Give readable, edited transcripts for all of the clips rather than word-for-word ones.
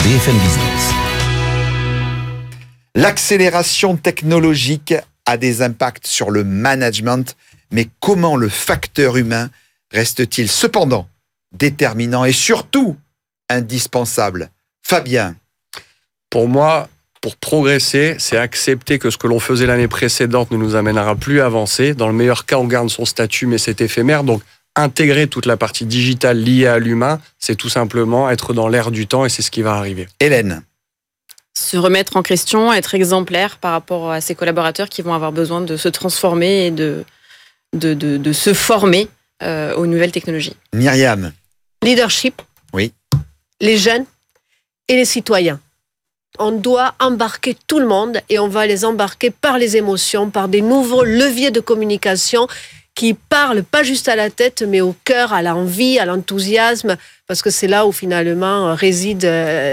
BFM Business. L'accélération technologique a des impacts sur le management, mais comment le facteur humain reste-t-il cependant déterminant et surtout indispensable? Fabien. Pour moi, pour progresser, c'est accepter que ce que l'on faisait l'année précédente ne nous amènera plus à avancer. Dans le meilleur cas, on garde son statut, mais c'est éphémère. Donc, intégrer toute la partie digitale liée à l'humain, c'est tout simplement être dans l'air du temps et c'est ce qui va arriver. Hélène. Se remettre en question, être exemplaire par rapport à ses collaborateurs qui vont avoir besoin de se transformer et de se former aux nouvelles technologies. Myriam. Leadership. Oui. Les jeunes et les citoyens. On doit embarquer tout le monde et on va les embarquer par les émotions, par des nouveaux leviers de communication qui parlent pas juste à la tête, mais au cœur, à l'envie, à l'enthousiasme, parce que c'est là où finalement réside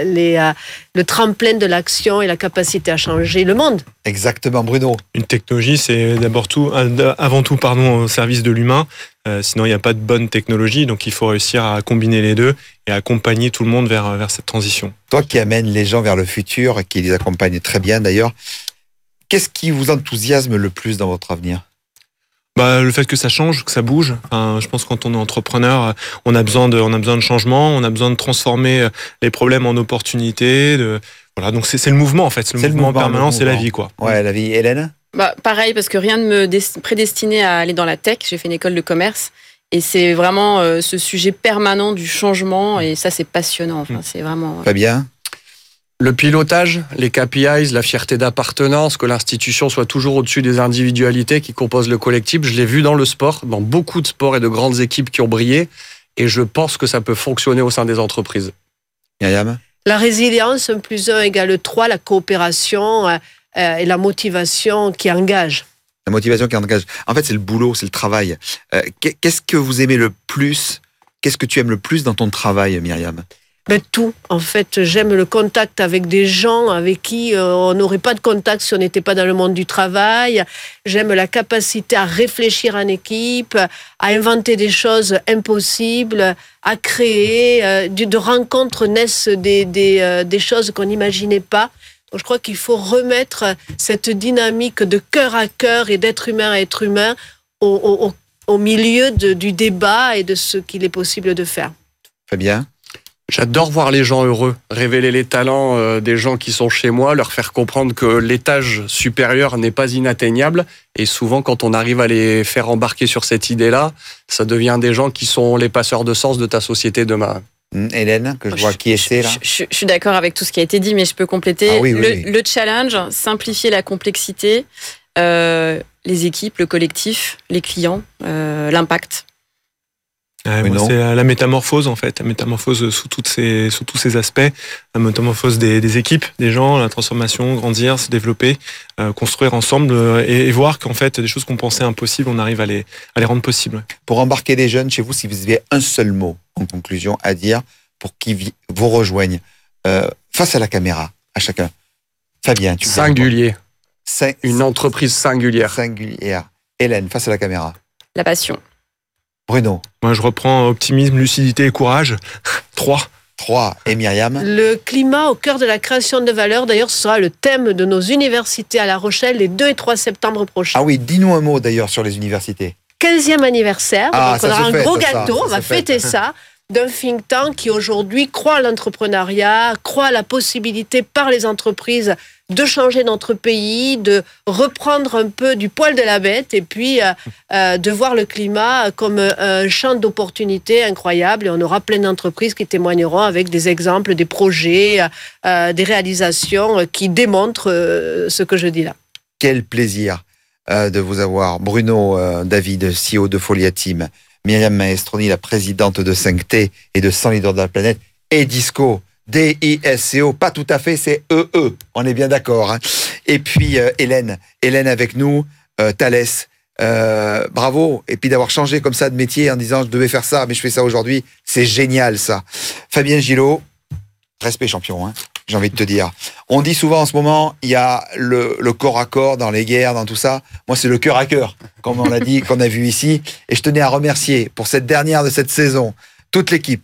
le tremplin de l'action et la capacité à changer le monde. Exactement, Bruno. Une technologie, c'est avant tout au service de l'humain. Sinon, il n'y a pas de bonne technologie. Donc, il faut réussir à combiner les deux et accompagner tout le monde vers cette transition. Toi qui amènes les gens vers le futur, qui les accompagne très bien d'ailleurs, qu'est-ce qui vous enthousiasme le plus dans votre avenir ? Le fait que ça change, que ça bouge. Je pense que quand on est entrepreneur, on a besoin de changement, on a besoin de transformer les problèmes en opportunités. Voilà, donc c'est le mouvement en fait, c'est le mouvement permanent, c'est la vie quoi. Ouais, la vie. Hélène ? Pareil, parce que rien ne me prédestinait à aller dans la tech. J'ai fait une école de commerce et c'est vraiment ce sujet permanent du changement et ça c'est passionnant. Enfin, c'est vraiment. Fabien ? Le pilotage, les KPIs, la fierté d'appartenance, que l'institution soit toujours au-dessus des individualités qui composent le collectif. Je l'ai vu dans le sport, dans beaucoup de sports et de grandes équipes qui ont brillé. Et je pense que ça peut fonctionner au sein des entreprises. Myriam ? La résilience, 1 + 1 = 3, la coopération et la motivation qui engage. La motivation qui engage. En fait, c'est le boulot, c'est le travail. Qu'est-ce que vous aimez le plus ? Qu'est-ce que tu aimes le plus dans ton travail, Myriam ? Tout. En fait, j'aime le contact avec des gens avec qui on n'aurait pas de contact si on n'était pas dans le monde du travail. J'aime la capacité à réfléchir en équipe, à inventer des choses impossibles, à créer. De rencontres naissent des choses qu'on n'imaginait pas. Donc, je crois qu'il faut remettre cette dynamique de cœur à cœur et d'être humain à être humain au milieu du débat et de ce qu'il est possible de faire. Fabien ? J'adore voir les gens heureux, révéler les talents des gens qui sont chez moi, leur faire comprendre que l'étage supérieur n'est pas inatteignable. Et souvent, quand on arrive à les faire embarquer sur cette idée-là, ça devient des gens qui sont les passeurs de sens de ta société demain. Hélène, que je vois qui essaie là. Je suis d'accord avec tout ce qui a été dit, mais je peux compléter. Oui. Le challenge, simplifier la complexité, les équipes, le collectif, les clients, l'impact. C'est la métamorphose en fait, la métamorphose sous tous ces aspects, la métamorphose des équipes, des gens, la transformation, grandir, se développer, construire ensemble et voir qu'en fait des choses qu'on pensait impossibles, on arrive à les rendre possibles. Pour embarquer des jeunes chez vous, si vous aviez un seul mot en conclusion à dire pour qu'ils vous rejoignent face à la caméra, à chacun. Fabien, tu Singulier. Une entreprise singulière. Singulière. Hélène, face à la caméra. La passion. Bruno. Moi, je reprends optimisme, lucidité et courage. 3. Et Myriam. Le climat au cœur de la création de valeur, d'ailleurs, ce sera le thème de nos universités à La Rochelle les 2 et 3 septembre prochains. Ah oui, dis-nous un mot d'ailleurs sur les universités. 15e anniversaire, donc on aura un gros gâteau, on va fêter ça. ça, d'un think tank qui aujourd'hui croit à l'entrepreneuriat, croit à la possibilité par les entreprises de changer notre pays, de reprendre un peu du poil de la bête et puis de voir le climat comme un champ d'opportunités incroyable. Et on aura plein d'entreprises qui témoigneront avec des exemples, des projets, des réalisations qui démontrent ce que je dis là. Quel plaisir de vous avoir. Bruno David, CEO de Folia Team, Myriam Maestroni, la présidente de 5T et de 100 leaders de la planète, et Disco, DISCO, pas tout à fait, c'est EE, on est bien d'accord. Hein. Et puis Hélène avec nous, Thalès, bravo. Et puis d'avoir changé comme ça de métier en disant je devais faire ça, mais je fais ça aujourd'hui, c'est génial ça. Fabien Gillot, respect champion, hein, j'ai envie de te dire. On dit souvent en ce moment, il y a le corps à corps dans les guerres, dans tout ça. Moi, c'est le cœur à cœur, comme on l'a dit, qu'on a vu ici. Et je tenais à remercier pour cette dernière de cette saison toute l'équipe.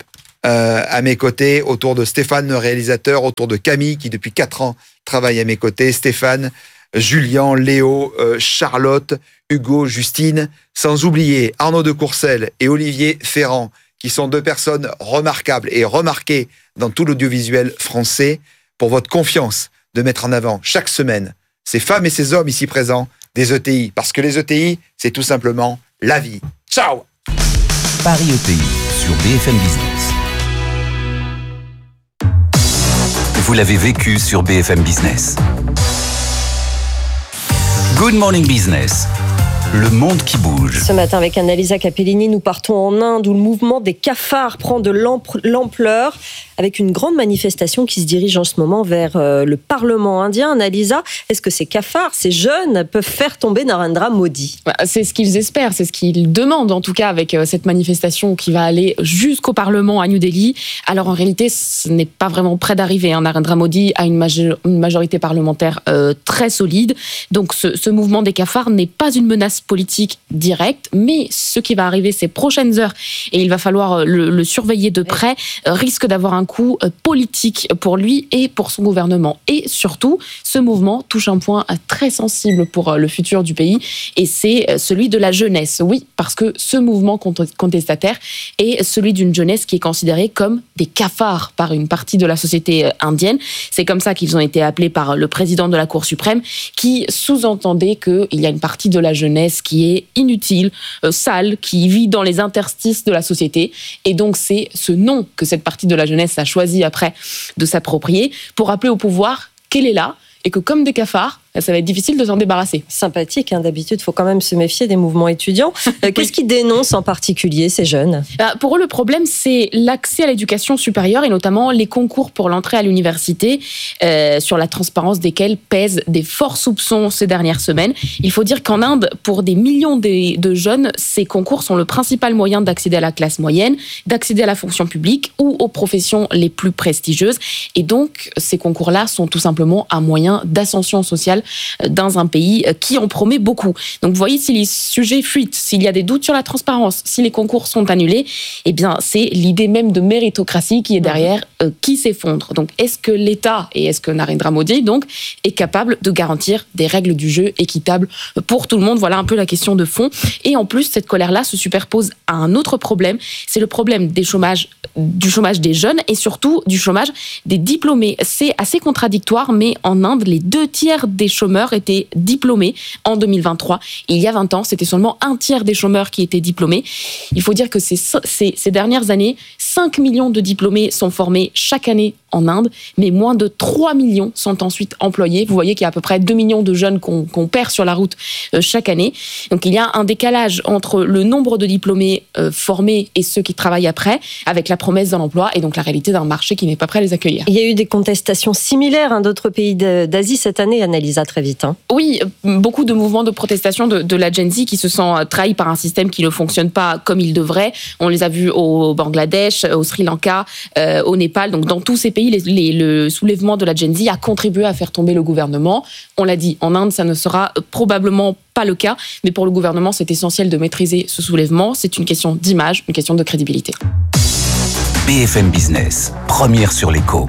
à mes côtés, autour de Stéphane, le réalisateur, autour de Camille, qui depuis 4 ans travaille à mes côtés, Stéphane, Julien, Léo, Charlotte, Hugo, Justine, sans oublier Arnaud de Courcelles et Olivier Ferrand, qui sont 2 personnes remarquables et remarquées dans tout l'audiovisuel français, pour votre confiance de mettre en avant chaque semaine ces femmes et ces hommes ici présents des ETI. Parce que les ETI, c'est tout simplement la vie. Ciao! Paris ETI sur BFM Business. Vous l'avez vécu sur BFM Business. Good Morning Business. Le monde qui bouge. Ce matin, avec Annalisa Capellini, nous partons en Inde où le mouvement des cafards prend de l'ampleur avec une grande manifestation qui se dirige en ce moment vers le Parlement indien. Annalisa, est-ce que ces cafards, ces jeunes, peuvent faire tomber Narendra Modi ? C'est ce qu'ils espèrent, c'est ce qu'ils demandent en tout cas avec cette manifestation qui va aller jusqu'au Parlement à New Delhi. Alors en réalité, ce n'est pas vraiment près d'arriver. Narendra Modi a une majorité parlementaire très solide. Donc ce mouvement des cafards n'est pas une menace politique directe, mais ce qui va arriver ces prochaines heures, et il va falloir le surveiller de près, risque d'avoir un coup politique pour lui et pour son gouvernement. Et surtout, ce mouvement touche un point très sensible pour le futur du pays, et c'est celui de la jeunesse. Oui, parce que ce mouvement contestataire est celui d'une jeunesse qui est considérée comme des cafards par une partie de la société indienne. C'est comme ça qu'ils ont été appelés par le président de la Cour suprême, qui sous-entendait qu'il y a une partie de la jeunesse qui est inutile, sale, qui vit dans les interstices de la société. Et donc, c'est ce nom que cette partie de la jeunesse a choisi après de s'approprier pour appeler au pouvoir qu'elle est là et que comme des cafards, ça va être difficile de s'en débarrasser. Sympathique, d'habitude, il faut quand même se méfier des mouvements étudiants. Qu'est-ce qu'ils dénoncent en particulier, ces jeunes ? Pour eux, le problème, c'est l'accès à l'éducation supérieure et notamment les concours pour l'entrée à l'université, sur la transparence desquels pèsent des forts soupçons ces dernières semaines. Il faut dire qu'en Inde, pour des millions de jeunes, ces concours sont le principal moyen d'accéder à la classe moyenne, d'accéder à la fonction publique ou aux professions les plus prestigieuses. Et donc, ces concours-là sont tout simplement un moyen d'ascension sociale dans un pays qui en promet beaucoup. Donc vous voyez, si les sujets fuitent, s'il y a des doutes sur la transparence, si les concours sont annulés, eh bien c'est l'idée même de méritocratie qui est derrière, qui s'effondre. Donc est-ce que l'État et est-ce que Narendra Modi donc est capable de garantir des règles du jeu équitables pour tout le monde ? Voilà un peu la question de fond. Et en plus, cette colère-là se superpose à un autre problème, c'est le problème du chômage des jeunes et surtout du chômage des diplômés. C'est assez contradictoire, mais en Inde, les 2/3 des chômeurs étaient diplômés en 2023. Il y a 20 ans, c'était seulement 1/3 des chômeurs qui étaient diplômés. Il faut dire que ces dernières années, 5 millions de diplômés sont formés chaque année en Inde, mais moins de 3 millions sont ensuite employés. Vous voyez qu'il y a à peu près 2 millions de jeunes qu'on perd sur la route chaque année. Donc il y a un décalage entre le nombre de diplômés formés et ceux qui travaillent après, avec la promesse d'un emploi et donc la réalité d'un marché qui n'est pas prêt à les accueillir. Il y a eu des contestations similaires d'autres pays d'Asie cette année, Annalisa, très vite. Oui, beaucoup de mouvements de protestation de la Gen Z qui se sont trahis par un système qui ne fonctionne pas comme il devrait. On les a vus au Bangladesh, au Sri Lanka, au Népal. Donc dans tous ces pays, le soulèvement de la Gen Z a contribué à faire tomber le gouvernement. On l'a dit, en Inde, ça ne sera probablement pas le cas. Mais pour le gouvernement, c'est essentiel de maîtriser ce soulèvement. C'est une question d'image, une question de crédibilité. BFM Business, première sur l'écho.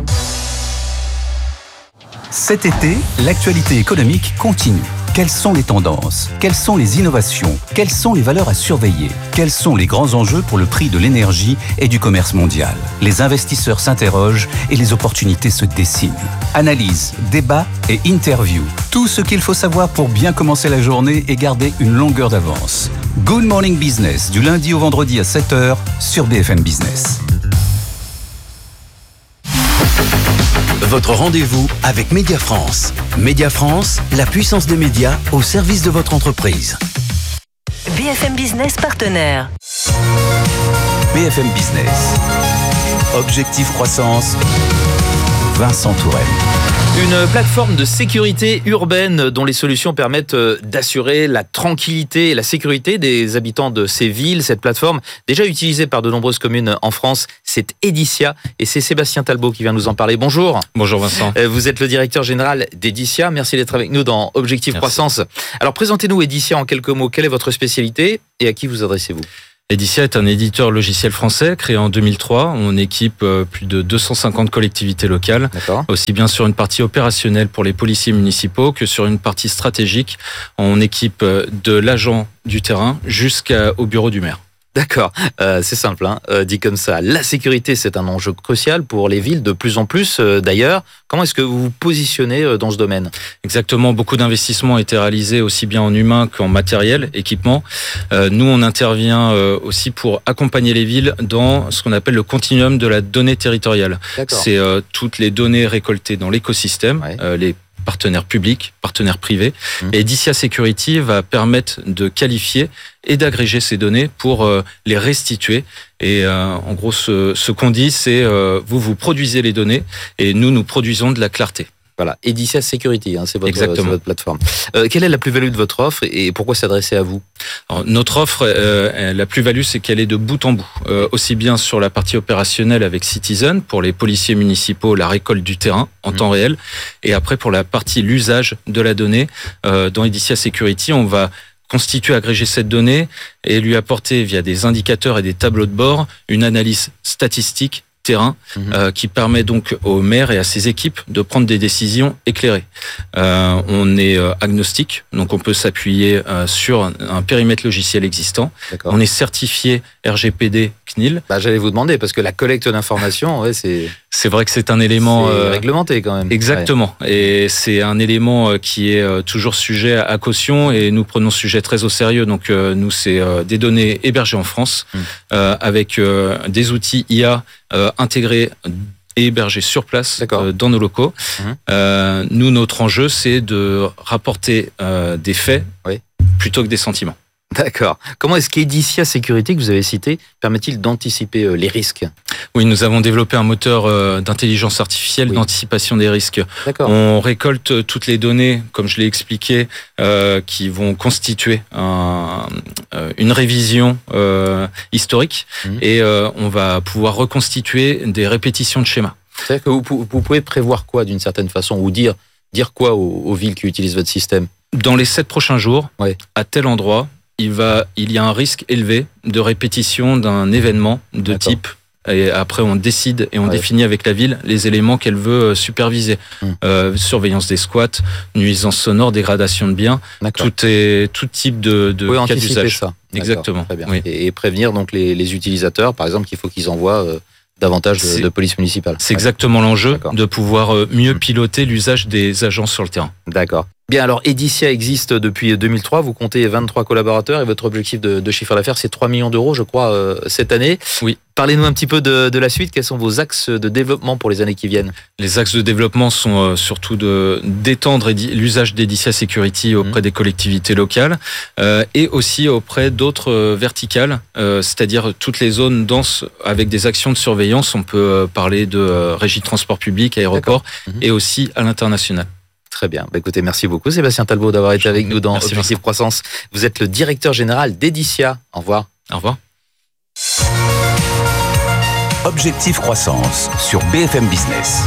Cet été, l'actualité économique continue. Quelles sont les tendances ? Quelles sont les innovations ? Quelles sont les valeurs à surveiller ? Quels sont les grands enjeux pour le prix de l'énergie et du commerce mondial ? Les investisseurs s'interrogent et les opportunités se dessinent. Analyse, débat et interview. Tout ce qu'il faut savoir pour bien commencer la journée et garder une longueur d'avance. Good Morning Business, du lundi au vendredi à 7h sur BFM Business. Votre rendez-vous avec Média France. Média France, la puissance des médias au service de votre entreprise. BFM Business partenaire. BFM Business. Objectif croissance. Vincent Tourelle. Une plateforme de sécurité urbaine dont les solutions permettent d'assurer la tranquillité et la sécurité des habitants de ces villes. Cette plateforme, déjà utilisée par de nombreuses communes en France, c'est Editia et c'est Sébastien Talbot qui vient nous en parler. Bonjour. Bonjour Vincent. Vous êtes le directeur général d'Editia. Merci d'être avec nous dans Objectif Croissance. Alors présentez-nous Editia en quelques mots. Quelle est votre spécialité et à qui vous adressez-vous ? Edicia est un éditeur logiciel français créé en 2003. On équipe plus de 250 collectivités locales, aussi bien sur une partie opérationnelle pour les policiers municipaux que sur une partie stratégique. On équipe de l'agent du terrain jusqu'au bureau du maire. D'accord, c'est simple, dit comme ça. La sécurité, c'est un enjeu crucial pour les villes, de plus en plus d'ailleurs. Comment est-ce que vous vous positionnez dans ce domaine ? Exactement, beaucoup d'investissements ont été réalisés aussi bien en humain qu'en matériel, équipement. Nous, on intervient aussi pour accompagner les villes dans ce qu'on appelle le continuum de la donnée territoriale. C'est toutes les données récoltées dans l'écosystème, les partenaires publics, partenaires privés. Et Edicia Security va permettre de qualifier et d'agréger ces données pour les restituer. Et en gros, ce qu'on dit, c'est vous produisez les données et nous produisons de la clarté. Voilà, Edicia Security, c'est votre plateforme. Quelle est la plus-value de votre offre et pourquoi s'adresser à vous ? Alors, notre offre, la plus-value, c'est qu'elle est de bout en bout. Aussi bien sur la partie opérationnelle avec Citizen, pour les policiers municipaux, la récolte du terrain en temps réel. Et après, pour la partie l'usage de la donnée, dans Edicia Security, on va constituer, agréger cette donnée et lui apporter, via des indicateurs et des tableaux de bord, une analyse statistique terrain qui permet donc aux maires et à ses équipes de prendre des décisions éclairées. On est agnostique, donc on peut s'appuyer sur un périmètre logiciel existant. On est certifié RGPD CNIL. J'allais vous demander, parce que la collecte d'informations, c'est vrai que c'est un élément réglementé quand même. Exactement, et c'est un élément qui est toujours sujet à caution et nous prenons ce sujet très au sérieux. Donc nous, c'est des données hébergées en France avec des outils IA intégrés et hébergés sur place dans nos locaux. Nous, notre enjeu, c'est de rapporter des faits plutôt que des sentiments. D'accord. Comment est-ce qu'Edicia Security, que vous avez cité, permet-il d'anticiper les risques ? Oui, nous avons développé un moteur d'intelligence artificielle d'anticipation des risques. On récolte toutes les données, comme je l'ai expliqué, qui vont constituer une révision historique et on va pouvoir reconstituer des répétitions de schémas. C'est-à-dire que vous pouvez prévoir quoi d'une certaine façon ou dire quoi aux villes qui utilisent votre système ? Dans les 7 prochains jours, à tel endroit, il y a un risque élevé de répétition d'un événement de type. Et après, on décide et on définit avec la ville les éléments qu'elle veut superviser. Surveillance des squats, nuisances sonores, dégradation de biens, tout type de cas d'usage. Ça. Exactement. Très bien. Et prévenir donc les utilisateurs, par exemple, qu'il faut qu'ils envoient davantage de police municipale. C'est exactement l'enjeu, de pouvoir mieux piloter l'usage des agents sur le terrain. D'accord. Bien, alors Edicia existe depuis 2003, vous comptez 23 collaborateurs et votre objectif de chiffre d'affaires, c'est 3 millions d'euros, je crois, cette année. Oui. Parlez-nous un petit peu de la suite. Quels sont vos axes de développement pour les années qui viennent ? Les axes de développement sont surtout d'étendre l'usage d'Edicia Security auprès des collectivités locales et aussi auprès d'autres verticales, c'est-à-dire toutes les zones denses avec des actions de surveillance. On peut parler de régie de transport public, aéroport et aussi à l'international. Très bien. Écoutez, merci beaucoup Sébastien Talbot d'avoir été avec nous dans Objectif Croissance. Vous êtes le directeur général d'Edicia. Au revoir. Au revoir. Objectif Croissance sur BFM Business.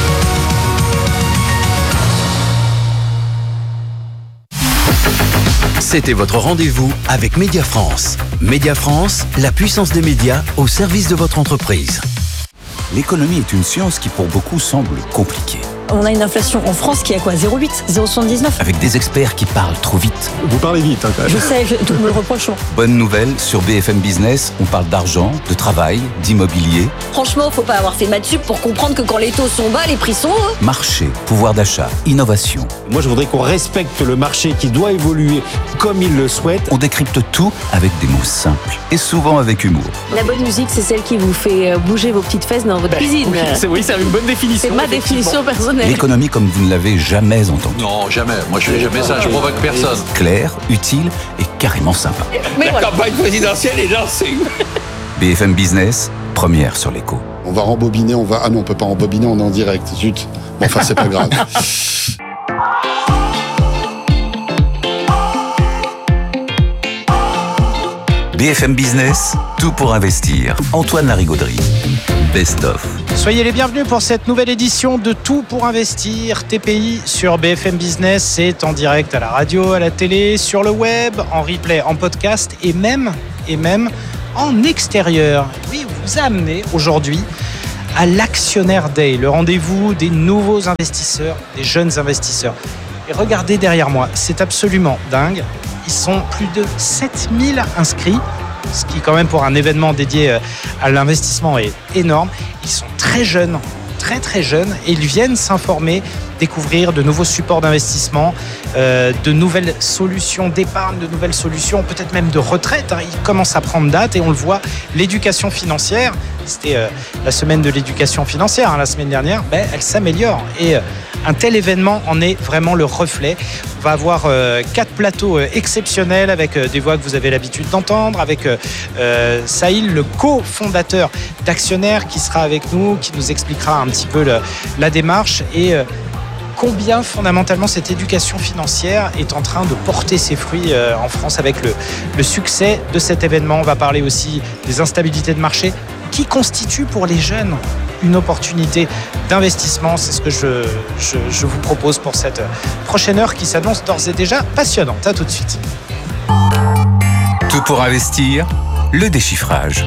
C'était votre rendez-vous avec Média France. Média France, la puissance des médias au service de votre entreprise. L'économie est une science qui pour beaucoup semble compliquée. On a une inflation en France qui est à quoi ? 0,8 ? 0,79 ? Avec des experts qui parlent trop vite. Vous parlez vite, quand même. Je sais, tout me le reproche. Bonne nouvelle, sur BFM Business, on parle d'argent, de travail, d'immobilier. Franchement, faut pas avoir fait maths sup pour comprendre que quand les taux sont bas, les prix sont hauts. Marché, pouvoir d'achat, innovation. Moi, je voudrais qu'on respecte le marché qui doit évoluer comme il le souhaite. On décrypte tout avec des mots simples et souvent avec humour. La bonne musique, c'est celle qui vous fait bouger vos petites fesses dans votre cuisine. Oui, c'est une bonne définition. C'est ma définition personnelle. L'économie comme vous ne l'avez jamais entendue. Non, jamais. Moi, je fais jamais ça. Je provoque personne. Claire, utile et carrément sympa. Mais la campagne présidentielle est lancée. BFM Business, première sur l'écho. On va rembobiner, Ah non, on peut pas rembobiner, on est en direct. Zut. Bon, enfin, c'est pas grave. BFM Business, tout pour investir. Antoine Larigauderie. Best of. Soyez les bienvenus pour cette nouvelle édition de Tout pour investir TPI sur BFM Business. C'est en direct à la radio, à la télé, sur le web, en replay, en podcast et même en extérieur. Oui, vous amenez aujourd'hui à l'Actionnaire Day, le rendez-vous des nouveaux investisseurs, des jeunes investisseurs. Et regardez derrière moi, c'est absolument dingue. Ils sont plus de 7000 inscrits, ce qui quand même pour un événement dédié à l'investissement est énorme. Ils sont très jeunes, très jeunes, et ils viennent s'informer, découvrir de nouveaux supports d'investissement, de nouvelles solutions d'épargne, de nouvelles solutions, peut-être même de retraite. Ils commencent à prendre date et on le voit, l'éducation financière, c'était la semaine de l'éducation financière la semaine dernière, elle s'améliore et un tel événement en est vraiment le reflet. On va avoir 4 plateaux exceptionnels avec des voix que vous avez l'habitude d'entendre, avec Sahil, le cofondateur d'Actionnaire, qui sera avec nous, qui nous expliquera un petit peu la démarche et combien fondamentalement cette éducation financière est en train de porter ses fruits en France avec le succès de cet événement. On va parler aussi des instabilités de marché qui constituent pour les jeunes une opportunité d'investissement. C'est ce que je vous propose pour cette prochaine heure qui s'annonce d'ores et déjà passionnante. À tout de suite. Tout pour investir, le déchiffrage.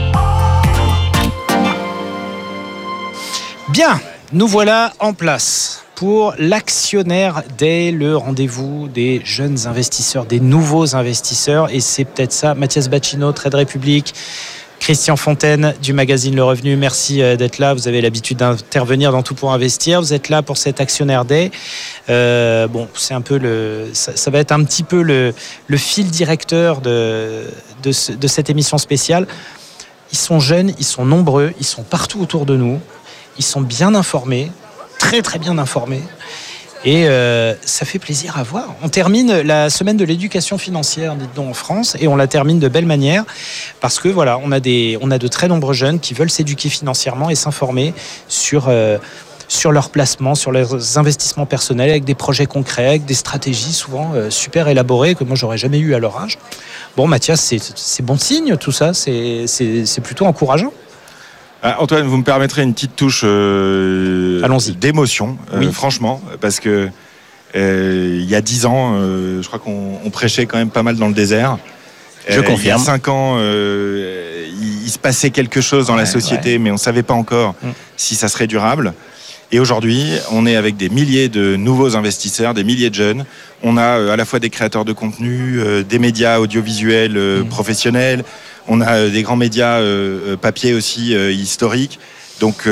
Bien, nous voilà en place pour l'Actionnaire Day, le rendez-vous des jeunes investisseurs, des nouveaux investisseurs. Et c'est peut-être ça, Mathias Bacchino, Trade Republic, Christian Fontaine du magazine Le Revenu, merci d'être là. Vous avez l'habitude d'intervenir dans Tout pour investir. Vous êtes là pour cet Actionnaire Day. C'est un peu ça va être un petit peu le fil directeur de cette émission spéciale. Ils sont jeunes, ils sont nombreux, ils sont partout autour de nous. Ils sont bien informés, très bien informés. Et ça fait plaisir à voir. On termine la semaine de l'éducation financière, dites-donc, en France, et on la termine de belle manière parce que voilà, on a de très nombreux jeunes qui veulent s'éduquer financièrement et s'informer sur leurs placements, sur leurs investissements personnels, avec des projets concrets, avec des stratégies souvent super élaborées que moi j'aurais jamais eu à leur âge. Bon, Mathias, c'est bon signe tout ça, c'est plutôt encourageant. Antoine, vous me permettrez une petite touche d'émotion, oui. Franchement, parce que il y a 10 ans, je crois qu'on prêchait quand même pas mal dans le désert. Je confirme. Il y a 5 ans, il se passait quelque chose dans la société, mais on ne savait pas encore si ça serait durable. Et aujourd'hui, on est avec des milliers de nouveaux investisseurs, des milliers de jeunes. On a à la fois des créateurs de contenu, des médias audiovisuels professionnels. On a des grands médias papier aussi historiques. Donc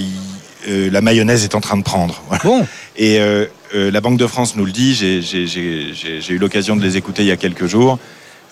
la mayonnaise est en train de prendre. Voilà. Bon. Et la Banque de France nous le dit. J'ai eu l'occasion de les écouter il y a quelques jours.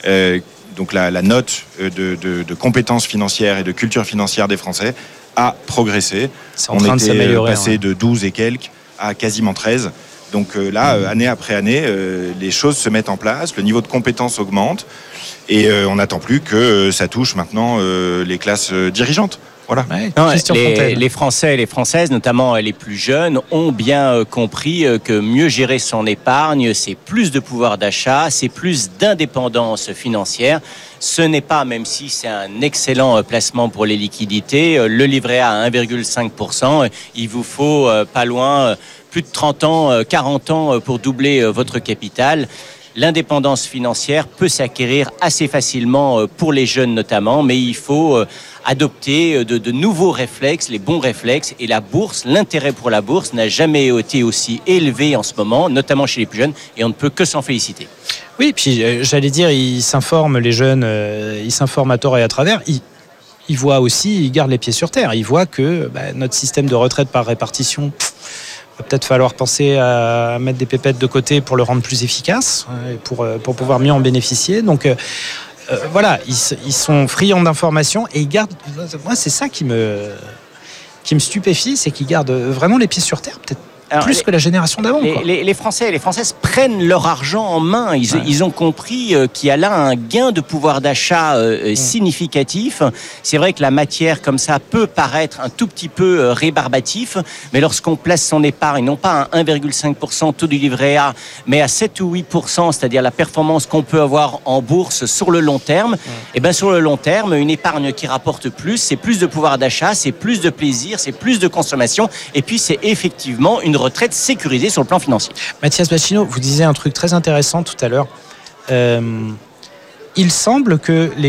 Donc la note de compétences financières et de culture financière des Français a progressé. On était passé de 12 et quelques à quasiment 13. Donc là, année après année, les choses se mettent en place, le niveau de compétence augmente et on n'attend plus que ça touche maintenant les classes dirigeantes. Voilà. Ouais, les Français et les Françaises, notamment les plus jeunes, ont bien compris que mieux gérer son épargne, c'est plus de pouvoir d'achat, c'est plus d'indépendance financière. Ce n'est pas, même si c'est un excellent placement pour les liquidités, le livret A à 1,5%, il vous faut pas loin, plus de 30 ans, 40 ans pour doubler votre capital. L'indépendance financière peut s'acquérir assez facilement pour les jeunes notamment, mais il faut adopter de nouveaux réflexes, les bons réflexes. Et la bourse, l'intérêt pour la bourse n'a jamais été aussi élevé en ce moment, notamment chez les plus jeunes, et on ne peut que s'en féliciter. Oui, puis j'allais dire, ils s'informent, les jeunes, ils s'informent à tort et à travers. Ils voient aussi, ils gardent les pieds sur terre. Ils voient que notre système de retraite par répartition... Il va peut-être falloir penser à mettre des pépettes de côté pour le rendre plus efficace, pour pouvoir mieux en bénéficier. Donc voilà, ils sont friands d'informations et ils gardent... Moi, c'est ça qui me stupéfie, c'est qu'ils gardent vraiment les pieds sur terre, peut-être. Alors, plus que la génération d'avant. Les Français et les Françaises prennent leur argent en main. Ils ont compris qu'il y a là un gain de pouvoir d'achat significatif. C'est vrai que la matière comme ça peut paraître un tout petit peu rébarbatif, mais lorsqu'on place son épargne, non pas à 1,5% taux du livret A, mais à 7 ou 8%, c'est-à-dire la performance qu'on peut avoir en bourse sur le long terme, et bien sur le long terme, une épargne qui rapporte plus, c'est plus de pouvoir d'achat, c'est plus de plaisir, c'est plus de consommation, et puis c'est effectivement une retraite sécurisée sur le plan financier. Mathias Bacchino, vous disiez un truc très intéressant tout à l'heure. Il semble que les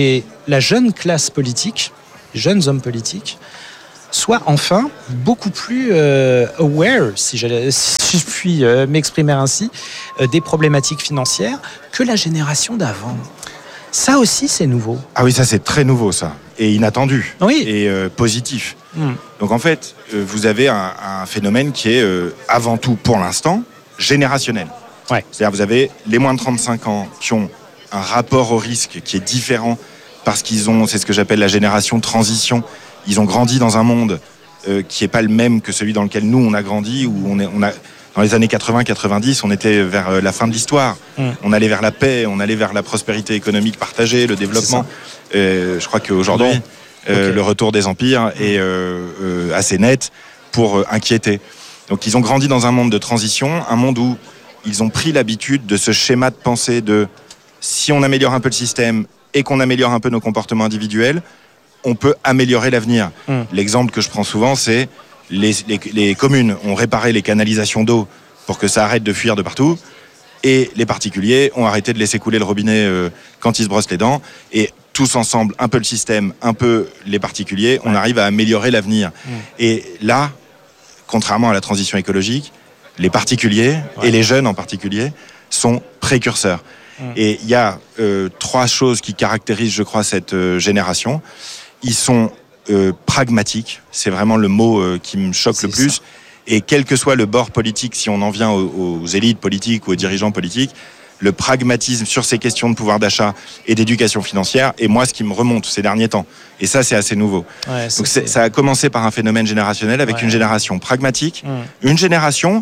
la jeune classe politique, les jeunes hommes politiques, soient enfin beaucoup plus aware, si je puis m'exprimer ainsi, des problématiques financières que la génération d'avant. Ça aussi, c'est nouveau. Ah oui, ça c'est très nouveau, ça. Et inattendu. Oui. Et positif. Donc en fait, vous avez un phénomène qui est avant tout, pour l'instant, générationnel. Ouais. C'est-à-dire vous avez les moins de 35 ans qui ont un rapport au risque qui est différent parce qu'ils ont, c'est ce que j'appelle la génération transition. Ils ont grandi dans un monde qui n'est pas le même que celui dans lequel nous on a grandi, où on a dans les années 80-90, on était vers la fin de l'histoire. On allait vers la paix, on allait vers la prospérité économique partagée, le développement. Je crois qu'aujourd'hui, le retour des empires est assez net pour inquiéter. Donc ils ont grandi dans un monde de transition, un monde où ils ont pris l'habitude de ce schéma de pensée de si on améliore un peu le système et qu'on améliore un peu nos comportements individuels, on peut améliorer l'avenir. L'exemple que je prends souvent, c'est les communes ont réparé les canalisations d'eau pour que ça arrête de fuir de partout, et les particuliers ont arrêté de laisser couler le robinet quand ils se brossent les dents, et tous ensemble, un peu le système, un peu les particuliers, on arrive à améliorer l'avenir. Et là, contrairement à la transition écologique, les particuliers, et les jeunes en particulier, sont précurseurs. Et il y a 3 choses qui caractérisent, je crois, cette génération. Ils sont pragmatiques, c'est vraiment le mot qui me choque le plus. Et quel que soit le bord politique, si on en vient aux élites politiques ou aux dirigeants politiques, le pragmatisme sur ces questions de pouvoir d'achat et d'éducation financière est moi ce qui me remonte ces derniers temps. Et ça, c'est assez nouveau. Donc ça a commencé par un phénomène générationnel avec une génération pragmatique, une génération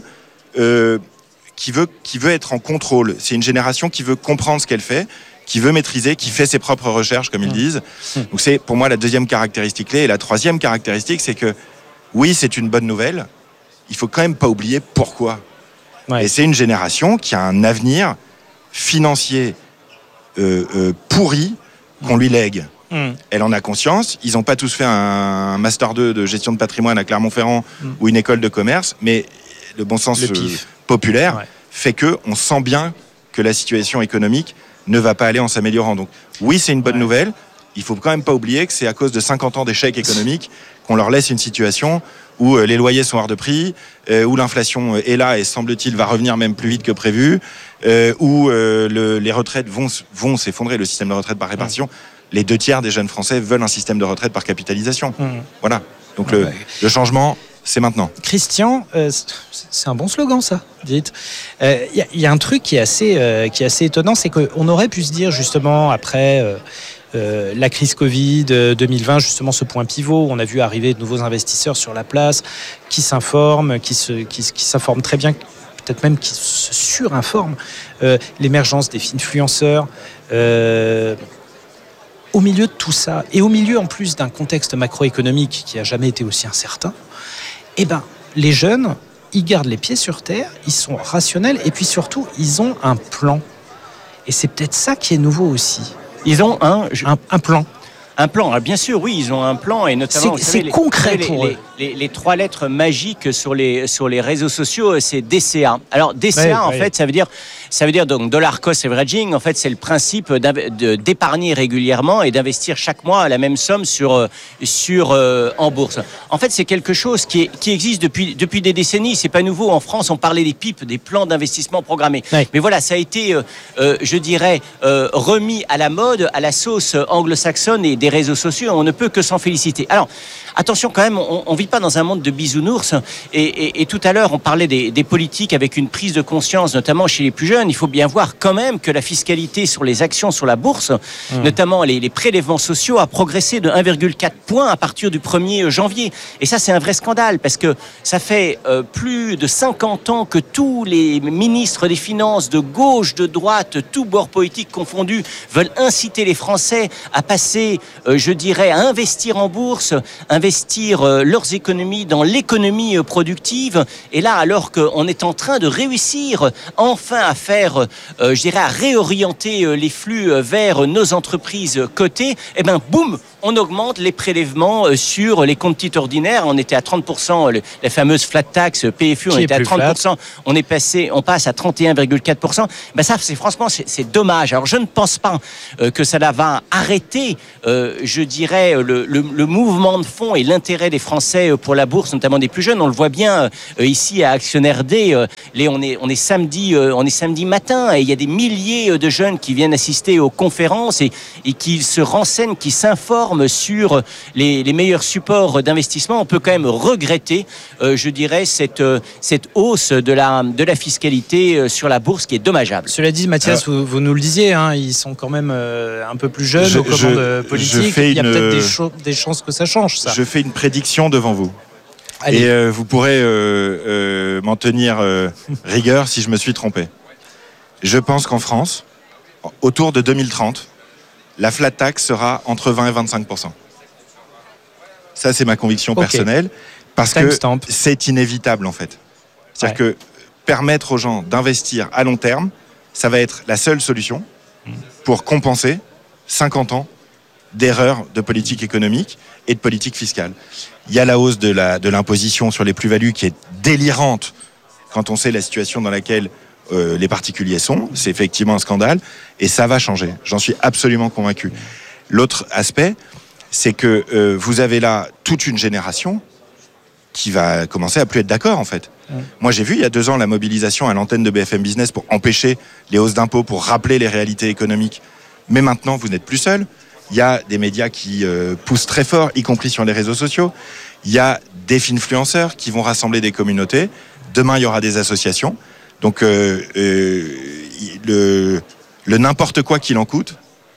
qui veut être en contrôle. C'est une génération qui veut comprendre ce qu'elle fait, qui veut maîtriser, qui fait ses propres recherches, comme ils disent. Donc c'est pour moi la deuxième caractéristique clé. Et la troisième caractéristique, c'est que oui, c'est une bonne nouvelle. Il faut quand même pas oublier pourquoi. Et c'est une génération qui a un avenir financier pourri qu'on lui lègue. Elle en a conscience. Ils n'ont pas tous fait un Master 2 de gestion de patrimoine à Clermont-Ferrand ou une école de commerce, mais le bon sens populaire fait qu'on sent bien que la situation économique ne va pas aller en s'améliorant. Donc oui, c'est une bonne nouvelle. Il ne faut quand même pas oublier que c'est à cause de 50 ans d'échec économique qu'on leur laisse une situation où les loyers sont hors de prix, où l'inflation est là et semble-t-il va revenir même plus vite que prévu, où les retraites vont s'effondrer, le système de retraite par répartition. Les 2/3 des jeunes Français veulent un système de retraite par capitalisation. Voilà. Donc le changement, c'est maintenant. Christian, c'est un bon slogan, ça, dites. Il y a un truc qui est assez étonnant, c'est qu'on aurait pu se dire, justement, après la crise Covid 2020, justement, ce point pivot, où on a vu arriver de nouveaux investisseurs sur la place, qui s'informent, qui s'informent très bien, peut-être même qui se surinforment, l'émergence des influenceurs. Au milieu de tout ça, et au milieu en plus d'un contexte macroéconomique qui n'a jamais été aussi incertain, les jeunes, ils gardent les pieds sur terre, ils sont rationnels, et puis surtout, ils ont un plan. Et c'est peut-être ça qui est nouveau aussi. Ils ont un plan. Un plan, alors bien sûr, oui, ils ont un plan, et notamment c'est concret pour eux. Les 3 lettres magiques sur les réseaux sociaux, c'est DCA. Alors DCA, en fait, ça veut dire donc dollar cost averaging. En fait, c'est le principe d'épargner régulièrement et d'investir chaque mois la même somme en bourse. En fait, c'est quelque chose qui existe depuis des décennies. C'est pas nouveau. En France, on parlait des PIP, des plans d'investissement programmés. Mais voilà, ça a été, je dirais, remis à la mode, à la sauce anglo-saxonne et des réseaux sociaux. On ne peut que s'en féliciter. Alors, attention quand même, on vit pas dans un monde de bisounours. Et tout à l'heure, on parlait des politiques avec une prise de conscience, notamment chez les plus jeunes. Il faut bien voir quand même que la fiscalité sur les actions sur la bourse, notamment les prélèvements sociaux, a progressé de 1,4 points à partir du 1er janvier. Et ça, c'est un vrai scandale parce que ça fait plus de 50 ans que tous les ministres des Finances, de gauche, de droite, tous bords politiques confondus, veulent inciter les Français à passer, je dirais, à investir en bourse, investir leurs économies dans l'économie productive. Et là, alors qu'on est en train de réussir enfin à faire, je dirais, à réorienter les flux vers nos entreprises cotées, boum, on augmente les prélèvements sur les comptes titres ordinaires. On était à 30%, la fameuse flat tax PFU, on était à 30%. On passe à 31,4%. Ben ça, c'est dommage. Alors, je ne pense pas que cela va arrêter, je dirais, le mouvement de fond et l'intérêt des Français pour la bourse, notamment des plus jeunes. On le voit bien ici à Actionnaire Day. On est samedi matin et il y a des milliers de jeunes qui viennent assister aux conférences et qui se renseignent, qui s'informent sur les meilleurs supports d'investissement. On peut quand même regretter, je dirais, cette hausse de la fiscalité sur la bourse qui est dommageable. Cela dit, Mathias, vous nous le disiez, ils sont quand même un peu plus jeunes aux commandes politiques. Il y a peut-être des chances que ça change, ça. Je fais une prédiction devant vous. Allez. Et vous pourrez m'en tenir rigueur si je me suis trompé. Je pense qu'en France, autour de 2030, la flat tax sera entre 20 et 25%. Ça, c'est ma conviction personnelle, parce que c'est inévitable, en fait. C'est-à-dire que permettre aux gens d'investir à long terme, ça va être la seule solution pour compenser 50 ans d'erreurs de politique économique et de politique fiscale. Il y a la hausse de l'imposition sur les plus-values qui est délirante quand on sait la situation dans laquelle les particuliers sont. C'est effectivement un scandale et ça va changer. J'en suis absolument convaincu. L'autre aspect, c'est que vous avez là toute une génération qui va commencer à plus être d'accord, en fait. Moi, j'ai vu il y a 2 ans la mobilisation à l'antenne de BFM Business pour empêcher les hausses d'impôts, pour rappeler les réalités économiques. Mais maintenant, vous n'êtes plus seul. Il y a des médias qui poussent très fort, y compris sur les réseaux sociaux. Il y a des influenceurs qui vont rassembler des communautés. Demain, il y aura des associations. Donc, le n'importe quoi qu'il en coûte,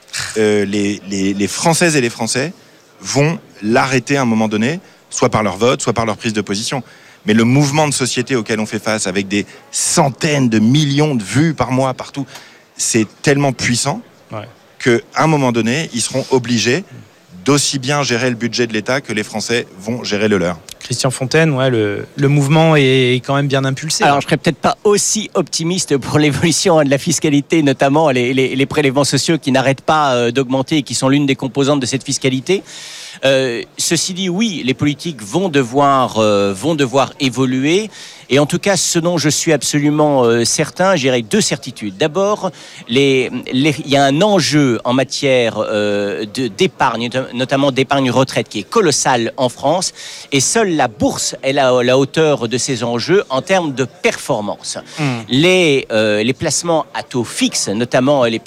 les Françaises et les Français vont l'arrêter à un moment donné, soit par leur vote, soit par leur prise de position. Mais le mouvement de société auquel on fait face, avec des centaines de millions de vues par mois, partout, c'est tellement puissant qu'à un moment donné, ils seront obligés d'aussi bien gérer le budget de l'État que les Français vont gérer le leur. Christian Fontaine, le mouvement est quand même bien impulsé. Alors, je ne serais peut-être pas aussi optimiste pour l'évolution de la fiscalité, notamment les prélèvements sociaux qui n'arrêtent pas d'augmenter et qui sont l'une des composantes de cette fiscalité. Ceci dit, oui, les politiques vont devoir évoluer. Et en tout cas, ce dont je suis absolument certain, je dirais 2 certitudes. D'abord, il y a un enjeu en matière d'épargne, notamment d'épargne retraite, qui est colossal en France. Et seule la bourse est à la hauteur de ces enjeux en termes de performance. Les placements à taux fixe, notamment les